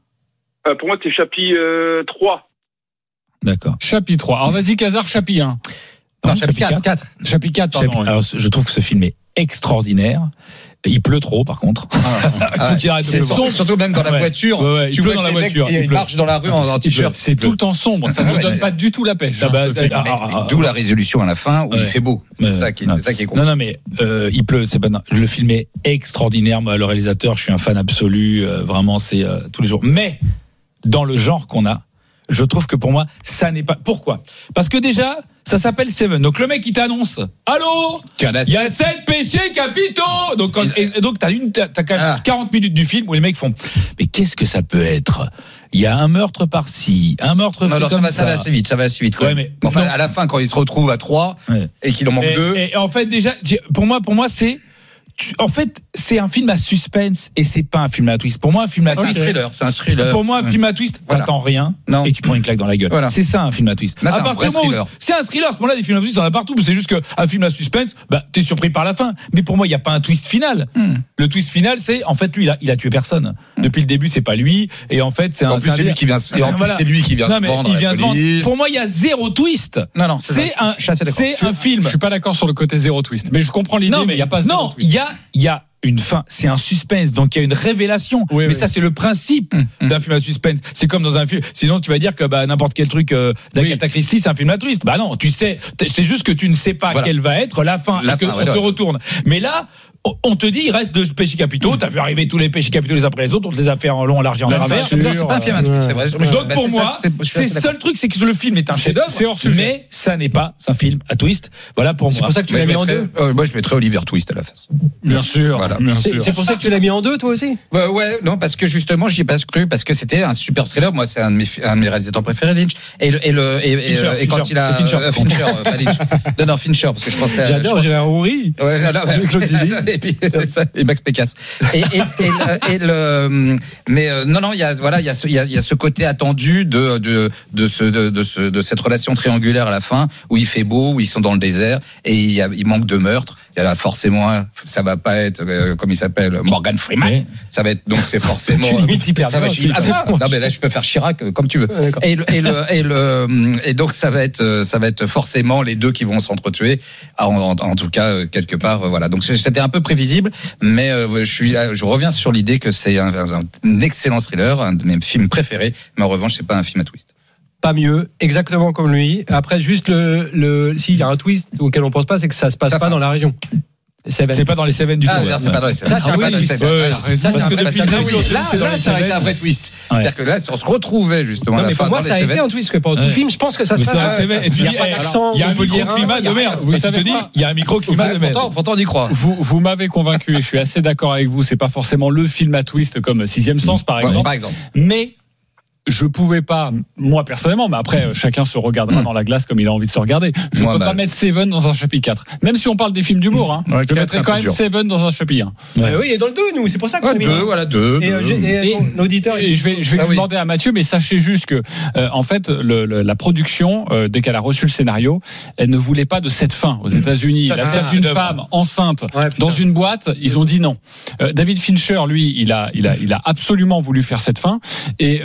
Euh, pour moi, c'est chapitre euh, trois. D'accord. Chapitre trois. Alors vas-y, Casar, chapitre un. non, chapitre quatre. Chapitre quatre, pardon. Chapitre- Alors, je trouve que ce film est extraordinaire. Il pleut trop, par contre. Il faut qu'il arrête de C'est pleuvoir. sombre, surtout même dans la Ouais. voiture. Ouais, ouais, il tu pleut vois dans que la les mecs, voiture, Il, il il pleut. marche dans la rue en, en t-shirt. C'est tout le temps sombre. Ça ne Ouais, donne c'est- pas du tout la pêche. Ah hein, bah, ce c'est- film. ah, Mais- ah, mais ah, D'où ah. la résolution à la fin où Ouais. il fait beau. C'est Ouais. ça qui, Non. c'est ça qui est con. Non, non, mais euh, il pleut. C'est pas. non. Le film est extraordinaire. Moi, le réalisateur, je suis un fan absolu. Euh, vraiment, c'est euh, tous les jours. Mais dans le genre qu'on a, je trouve que pour moi, ça n'est pas. Pourquoi? Parce que déjà, ça s'appelle Seven. Donc le mec, il t'annonce. Allô? Il y a sept péchés capitaux. Donc quand, et, et donc t'as une, t'as quand même Ah. quarante minutes du film où les mecs font. Mais qu'est-ce que ça peut être? Il y a un meurtre par-ci, un meurtre Non, fait non, ça comme va, ça va assez vite, ça va assez vite. quand Ouais, même. mais- enfin, donc- à la fin, quand il se retrouve à trois Ouais. et qu'il en manque Et, deux. et en fait, déjà, pour moi, pour moi, c'est, tu- en fait, c'est un film à suspense et c'est pas un film à twist. Pour moi, un film à C'est un twist. thriller, c'est un thriller. Pour moi, un Ouais. film à twist, Voilà. t'attends rien Non. et tu prends une claque dans la gueule. Voilà. C'est ça un film à twist. Là, c'est À un partir vrai du moment où thriller. c'est un thriller, à ce moment-là, des films à twist, on en a partout. C'est juste qu'un film à suspense, bah, t'es surpris par la fin. Mais pour moi, il n'y a pas un twist final. Hmm. Le twist final, c'est, en fait, lui, il a, il a tué personne. Depuis le début, c'est pas lui. Et en fait, c'est un. En plus, c'est lui qui vient, se- et en plus, Voilà. c'est lui qui vient Non, se mais vendre. il à la vient se vendre. police. Pour moi, il y a zéro twist. Non, non, C'est ça, un, je suis assez d'accord. c'est un film. Je suis pas d'accord sur le côté zéro twist. Mais je comprends l'idée, Non, mais il n'y a pas zéro non, twist. il y a, il y a une fin. C'est un suspense, donc il y a une révélation. Oui, mais oui. ça, c'est le principe Mmh. d'un film à suspense. C'est comme dans un film. Sinon, tu vas dire que bah, n'importe quel truc euh, d'Agatha Christie, c'est un film à twist. Bah non, tu sais, t- c'est juste que tu ne sais pas Voilà. quelle va être la fin, La et que fin, on ouais, te ouais. retourne. Mais là, on- on te dit, il reste deux péchés capitaux. T'as vu arriver tous les péchés capitaux les après les autres. On te les a fait en long, en large et en La travers. fin, Non, c'est pas un film à twist, c'est vrai. Donc Bah, pour c'est moi, ça, je suis c'est assez le d'accord. seul truc, c'est que le film est un C'est- chef-d'œuvre, c'est hors sujet. mais ça n'est pas un film à twist. Voilà pour C'est moi. pour ça que tu Moi, l'as je mis en mettrais- deux. euh, Moi, je mettrais Oliver Twist à la face. Bien sûr. Voilà. Bien C'est sûr. c'est pour ça que tu l'as mis en deux, toi aussi. Ouais, ouais, non, parce que justement, j'y ai pas cru, parce que c'était un super thriller. Moi, c'est un de mes, un de mes réalisateurs préférés, Lynch. Et, le, et, le, et, et, Fincher, et quand Fincher, il a. c'est Fincher. euh, Fincher, euh, pas Lynch. Non, non, Fincher, parce que je pensais à. J'adore, je pensais- j'ai un rouris. Ouais, là, là, ouais. Et puis, c'est ça, et Max Pécasse. Et, et, et, le, et le, mais euh, non, non, il y a, voilà, il y a ce, il y a, il y a ce côté attendu de, de, de ce, de, de ce, de cette relation triangulaire à la fin, où il fait beau, où ils sont dans le désert, et il, y a, il manque de meurtre. Il y a là, forcément, un- ça va pas être, euh, comme il s'appelle, Morgan Freeman. Ouais. Ça va être, donc c'est forcément. Tu limites hyper ça va, bien, je- ah, Philippe. bon, non, mais là, je peux faire Chirac, euh, comme tu veux. Ouais, d'accord. Et, le, et, le, et, le, et donc, ça va être, euh, ça va être forcément les deux qui vont s'entretuer. En, en, en tout cas, euh, quelque part, euh, voilà. Donc, c'était un peu prévisible, mais euh, je suis, je reviens sur l'idée que c'est un, un, un excellent thriller, un de mes films préférés, mais en revanche, c'est pas un film à twist. Pas mieux, exactement comme lui. Après, juste le, le, s'il y a un twist auquel on pense pas, c'est que ça se passe Ça pas fait- dans la région. Seven. C'est pas dans les Seven du Ah, tout. non, c'est pas dans les Ça, c'est Ah un oui, vrai twist. c'est- Ouais, ouais. Ça, c'est parce un que vrai depuis twist. le Ah début, oui, là, c'est dans là, les ça aurait été Seven. un vrai twist. Ouais. C'est-à-dire que là, si on se retrouvait justement Non, à la mais fin pour moi, dans ça a les été Seven. un twist que pendant tout Ouais. le film, je pense que ça se Mais passe. c'est dans les Seven. Et tu Il y a dis, pas eh, d'accent, il y a un on peut dire un, microclimat il y a de merde. rien. Vous Et tu savez te dis, quoi il y a un microclimat de merde. Pourtant, pourtant, on y croit. Vous, vous m'avez convaincu et je suis assez d'accord avec vous. C'est pas forcément le film à twist comme Sixième Sens, par Ouais, exemple. par exemple. Mais je pouvais pas, moi personnellement, mais après euh, chacun se regardera Mm. dans la glace comme il a envie de se regarder. Je Moi, peux bah, pas mettre Seven dans un chapitre quatre. Même si on parle des films d'humour, hein, Ouais, je quatre, mettrais un quand peu même dur. Seven dans un chapitre un. Euh, oui, il est dans le deux, nous. C'est pour ça qu'on Ouais, a mis deux, là. voilà, deux. Et, euh, deux. j'ai- et, Et- euh, l'auditeur, Et je vais, je vais Ah lui oui. demander à Mathieu, mais sachez juste que, euh, en fait, le, le- la production, euh, dès qu'elle a reçu le scénario, elle ne voulait pas de cette fin. Aux États-Unis, Ça, la c'est scène un d'une chef-d'œuvre. femme enceinte Ouais, putain. dans une boîte, ils ont dit non. Euh, David Fincher, lui, il a, il a, il a absolument voulu faire cette fin. Et euh,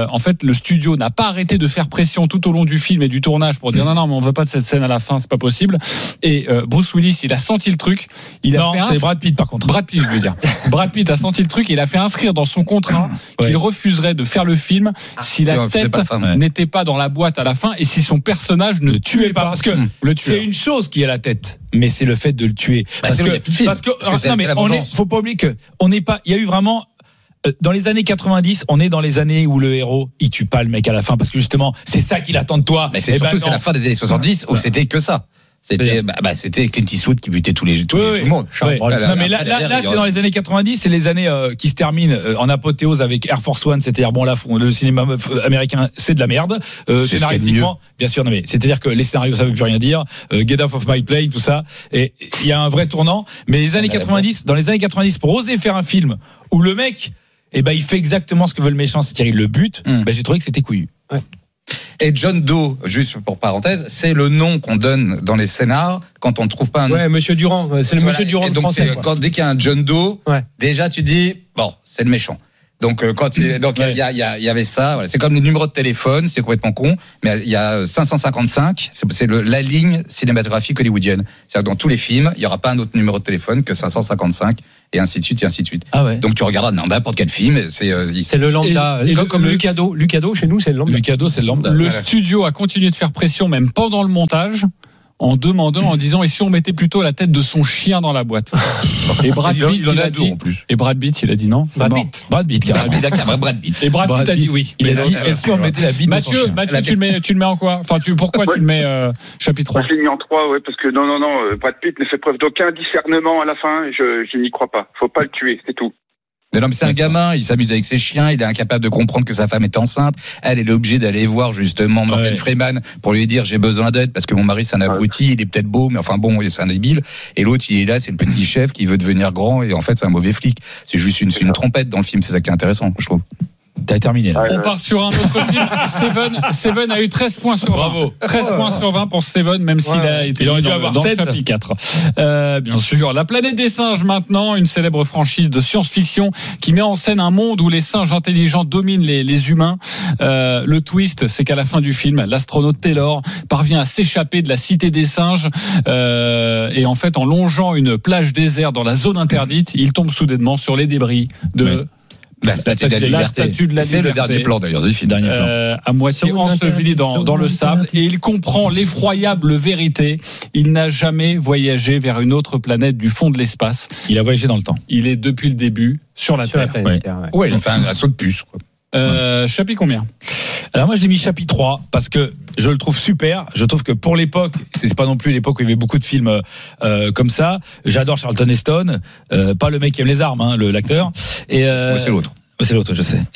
en fait, le studio n'a pas arrêté de faire pression tout au long du film et du tournage pour dire non, non, mais on veut pas de cette scène à la fin, c'est pas possible. Et euh, Bruce Willis, il a senti le truc. Il a non, fait c'est ins... Brad Pitt par contre. Brad Pitt, je veux dire. Brad Pitt a senti le truc. Il a fait inscrire dans son contrat ouais. qu'il refuserait de faire le film si la non, tête pas fin, ouais. n'était pas dans la boîte à la fin et si son personnage ne tuait pas. Parce que mmh. le c'est une chose qui est la tête, mais c'est le fait de le tuer. Bah, parce, que, que, parce que, parce que non, mais on est, faut pas oublier que on n'est pas. Il y a eu vraiment. Dans les années quatre-vingt-dix, on est dans les années où le héros, il tue pas le mec à la fin parce que justement, c'est ça qu'il attend de toi. Mais c'est et surtout ben c'est la fin des années soixante-dix où ouais. c'était que ça. C'était, bah, bah, c'était Clint Eastwood qui butait tous les, tous oui, les, oui. tout le monde. Oui. Là, non, mais là, là, là, dans les années quatre-vingt-dix, c'est les années euh, qui se terminent euh, en apothéose avec Air Force One. C'est-à-dire, bon, là, le cinéma américain, c'est de la merde. Euh, c'est scénaristiquement, bien sûr, non, mais c'est-à-dire que les scénarios, ça veut plus rien dire. Euh, Get Off of My Plane, tout ça. Et il y a un vrai tournant. Mais les années quatre-vingt-dix, dans les années quatre-vingt-dix, pour oser faire un film où le mec, eh ben, il fait exactement ce que veut le méchant, c'est-à-dire il le bute, mm. ben, j'ai trouvé que c'était couillu. Ouais. Et John Doe, juste pour parenthèse, c'est le nom qu'on donne dans les scénars quand on ne trouve pas un nom. Ouais, Monsieur Durand, c'est le voilà. Monsieur Durand et donc français. Quand, dès qu'il y a un John Doe, ouais. déjà tu dis, bon, c'est le méchant. Donc quand il donc il ouais. y, a, y, a, y avait ça, voilà. C'est comme le numéro de téléphone, c'est complètement con, mais il y a cinq cent cinquante-cinq, c'est, c'est le, la ligne cinématographique hollywoodienne. C'est-à-dire que dans tous les films, il y aura pas un autre numéro de téléphone que cinq cent cinquante-cinq et ainsi de suite et ainsi de suite. Ah ouais. Donc tu regarderas dans n'importe quel film, c'est euh, c'est le lambda, et, et comme, comme le Lucado, Lucado chez nous c'est le lambda. Lucado c'est le lambda. Le voilà. studio a continué de faire pression même pendant le montage. En demandant, en disant, et si on mettait plutôt la tête de son chien dans la boîte? Et Brad Pitt, il, il a dit, en plus. Et Brad Pitt, il a dit non. Brad Pitt. Brad Pitt, carrément. Brad Pitt. Et Brad, Brad Pitt a dit oui. Il a dit, est-ce qu'on mettait la bite Mathieu, dans son chien? Mathieu, tu le mets, tu le mets en quoi? Enfin, tu, pourquoi ouais. tu le mets, euh, chapitre trois? Moi, je l'ai mis en trois, ouais, parce que non, non, non, Brad Pitt ne fait preuve d'aucun discernement à la fin, je, je n'y crois pas. Faut pas le tuer, c'est tout. Mais non, mais c'est un gamin, il s'amuse avec ses chiens, il est incapable de comprendre que sa femme est enceinte. Elle, elle est obligée d'aller voir justement Morgan ouais. Freeman pour lui dire j'ai besoin d'aide parce que mon mari c'est un abruti, il est peut-être beau, mais enfin bon, c'est un débile. Et l'autre, il est là, c'est le petit chef qui veut devenir grand et en fait c'est un mauvais flic. C'est juste une, c'est une trompette dans le film, c'est ça qui est intéressant, je trouve. T'as terminé là. On part sur un autre film. Seven, Seven a eu treize points sur vingt. Bravo. treize points sur vingt pour Seven, même s'il a été il aurait dû dans, avoir dans sept. Chapitre quatre. Euh, bien sûr. La planète des singes maintenant, une célèbre franchise de science-fiction qui met en scène un monde où les singes intelligents dominent les, les humains. Euh, le twist, c'est qu'à la fin du film, l'astronaute Taylor parvient à s'échapper de la cité des singes euh, et en fait, en longeant une plage déserte dans la zone interdite, il tombe soudainement sur les débris de... Oui. La statue de la liberté. De la c'est liberté. Le dernier plan d'ailleurs du film. Dernier plan. Euh, à moitié enseveli dans, dans le sable et il comprend l'effroyable vérité. Il n'a jamais voyagé vers une autre planète du fond de l'espace. Il a voyagé dans le temps. Il est depuis le début sur la sur Terre. La planète, ouais. Ouais. ouais, il a fait un, un saut de puce. Quoi. Euh, chapitre combien? Alors moi je l'ai mis chapitre trois parce que je le trouve super. Je trouve que pour l'époque, c'est pas non plus l'époque où il y avait beaucoup de films euh, comme ça. J'adore Charlton Heston, euh, pas le mec qui aime les armes, hein, le, l'acteur. Et euh, ouais, c'est l'autre. C'est l'autre, je sais.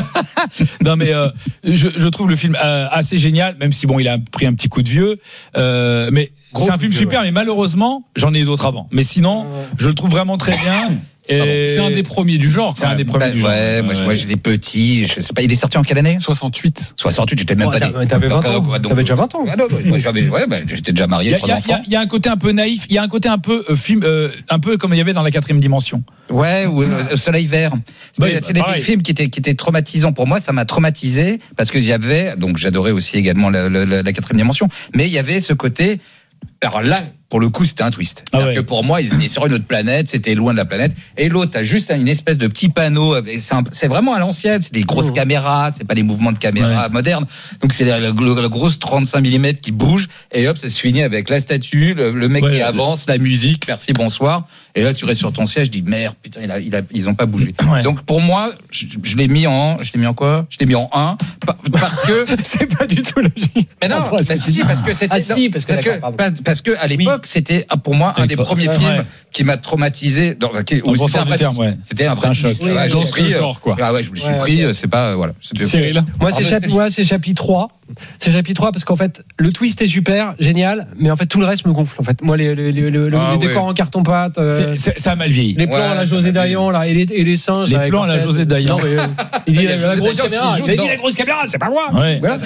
non mais euh, je, je trouve le film euh, assez génial, même si bon il a pris un petit coup de vieux. Euh, mais Gros c'est un film vieux, super, ouais. Mais malheureusement j'en ai d'autres avant. Mais sinon, je le trouve vraiment très bien. Et c'est un des premiers du genre. C'est un des premiers bah, du genre. Ouais, moi, ouais. moi j'étais petit, je sais pas, il est sorti en quelle année? soixante-huit. soixante-huit, j'étais même oh, pas né. T'avais vingt ans. Donc, t'avais déjà vingt ans. Ah non, moi, j'avais, ouais, bah, j'étais déjà marié, trois enfants. Il y a un côté un peu naïf, il y a un côté un peu euh, film, euh, un peu comme il y avait dans La Quatrième Dimension. Ouais, ou euh, Soleil Vert. C'est, ouais, c'est bah, des, des films qui étaient, qui étaient traumatisants pour moi. Ça m'a traumatisé parce qu'il y avait, donc j'adorais aussi également la, la, la, la Quatrième Dimension, mais il y avait ce côté. Alors là, pour le coup, c'était un twist. Ah ouais. Que pour moi, ils étaient sur une autre planète, c'était loin de la planète. Et l'autre a juste une espèce de petit panneau. C'est, un, c'est vraiment à l'ancienne. C'est des grosses mmh. caméras. C'est pas des mouvements de caméra ouais. modernes. Donc c'est la, la, la grosse trente-cinq millimètres qui bouge. Et hop, ça se finit avec la statue, le, le mec ouais, qui avance, la musique. Merci, bonsoir. Et là, tu restes sur ton siège. Je dis merde, putain, il a, il a, ils ont pas bougé. Ouais. Donc pour moi, je, je l'ai mis en, je l'ai mis en quoi Je l'ai mis en un parce que c'est pas du tout logique. Mais non, bah, si, parce que c'était. Ah si, parce que parce que, parce, parce que à l'époque. Oui. C'était pour moi un des premiers films ouais. qui m'a traumatisé. Dans, qui, où c'était, un vrai, terme, ouais. c'était un vrai choc. Oui, ouais, j'ai pris, genre, quoi. Ah ouais, je me le suis ouais, pris. Okay. C'est pas voilà. C'était, Cyril. Moi, c'est chapitre. Moi, c'est chapitre trois. C'est chapitre trois parce qu'en fait, le twist est super, génial, mais en fait, tout le reste me gonfle. En fait, moi, les, les, les, les, ah, les décors ouais. en carton pâte. Euh, c'est, c'est, ça a mal vieilli. Les plans ouais, à la José Dayan là et les, et les singes. Les plans à la José Dayan. Il dit la grosse caméra. Il a dit la grosse caméra, c'est pas moi.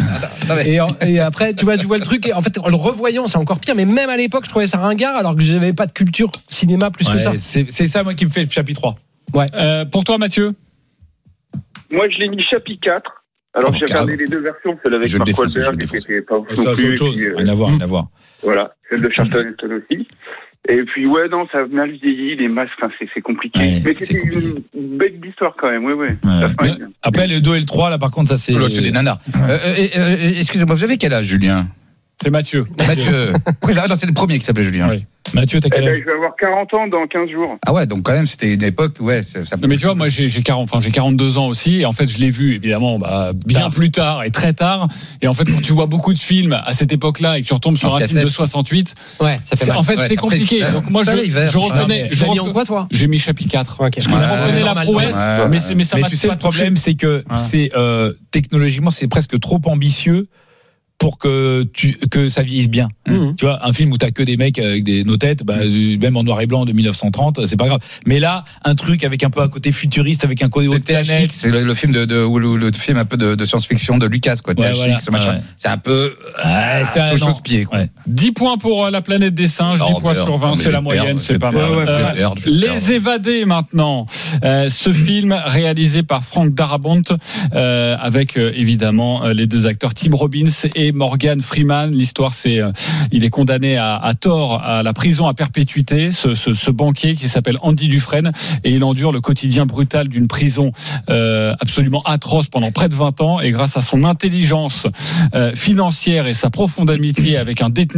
Et après, tu vois, tu vois le truc. En fait, en le revoyant, c'est encore pire. Mais même à l'époque, je trouvais ça ringard alors que j'avais pas de culture cinéma plus ouais, que ça. C'est, c'est ça moi qui me fait le chapitre trois. Ouais. Euh, pour toi, Mathieu. Moi, je l'ai mis chapitre quatre Alors oh, j'ai regardé les deux versions, celle avec Mark Wahlberg qui était pas ouf non plus. C'est autre chose, puis, rien à voir, rien à voir. Voilà, celle de Charlton Heston aussi. Et puis ouais, non, ça a mal vieilli, les masques, enfin, c'est, c'est compliqué. Ouais, mais c'était compliqué. Une bête d'histoire quand même, ouais, ouais. ouais. Après, les deux et le trois, là, par contre, ça c'est. Oh là, c'est des nanas. Ouais. Euh, euh, euh, excusez-moi, vous avez quel âge, Julien? C'est Mathieu. Mathieu. Oui, là, non, c'est le premier qui s'appelait Julien. Oui. Mathieu, t'as quel âge? Eh ben, je vais avoir quarante ans dans quinze jours. Ah ouais, donc quand même, c'était une époque, ouais. Ça, ça non, mais tu vois, moi, j'ai, j'ai quarante, enfin, j'ai quarante-deux ans aussi, et en fait, je l'ai vu, évidemment, bah, bien tard. plus tard et très tard. Et en fait, quand tu vois beaucoup de films à cette époque-là et que tu retombes sur en un cassette. film de soixante-huit, ouais, ça fait mal. En fait, ouais, c'est compliqué. Fait, donc moi, je, je reconnais. J'ai mis en quoi, toi? J'ai mis chapitre quatre. Okay. Je reconnais la prouesse, ouais, mais, c'est, mais ça mais m'a tu sais, le problème, c'est que c'est, euh, technologiquement, c'est presque trop ambitieux pour que tu que ça vieillisse bien. Mmh. Tu vois, un film où t'as que des mecs avec des nos têtes, bah, même en noir et blanc de mille neuf cent trente, c'est pas grave. Mais là, un truc avec un peu un côté futuriste, avec un côté haute planète, c'est le, le film de, de ou le, le film un peu de, de science-fiction de Lucas, quoi. Ouais, voilà. Ce machin. Ouais. C'est un peu, ouais, c'est un chausse-pied, quoi. Ouais. dix points pour la planète des singes, non, dix points sur vingt, c'est la moyenne, c'est pas mal. Ouais, euh, perdre, Les Évadés maintenant. Euh, ce film réalisé par Frank Darabont euh, avec euh, évidemment les deux acteurs Tim Robbins et Morgan Freeman. L'histoire, c'est euh, il est condamné à, à tort à la prison à perpétuité, ce, ce, ce banquier qui s'appelle Andy Dufresne, et il endure le quotidien brutal d'une prison euh, absolument atroce pendant près de vingt ans, et grâce à son intelligence euh, financière et sa profonde amitié avec un détenu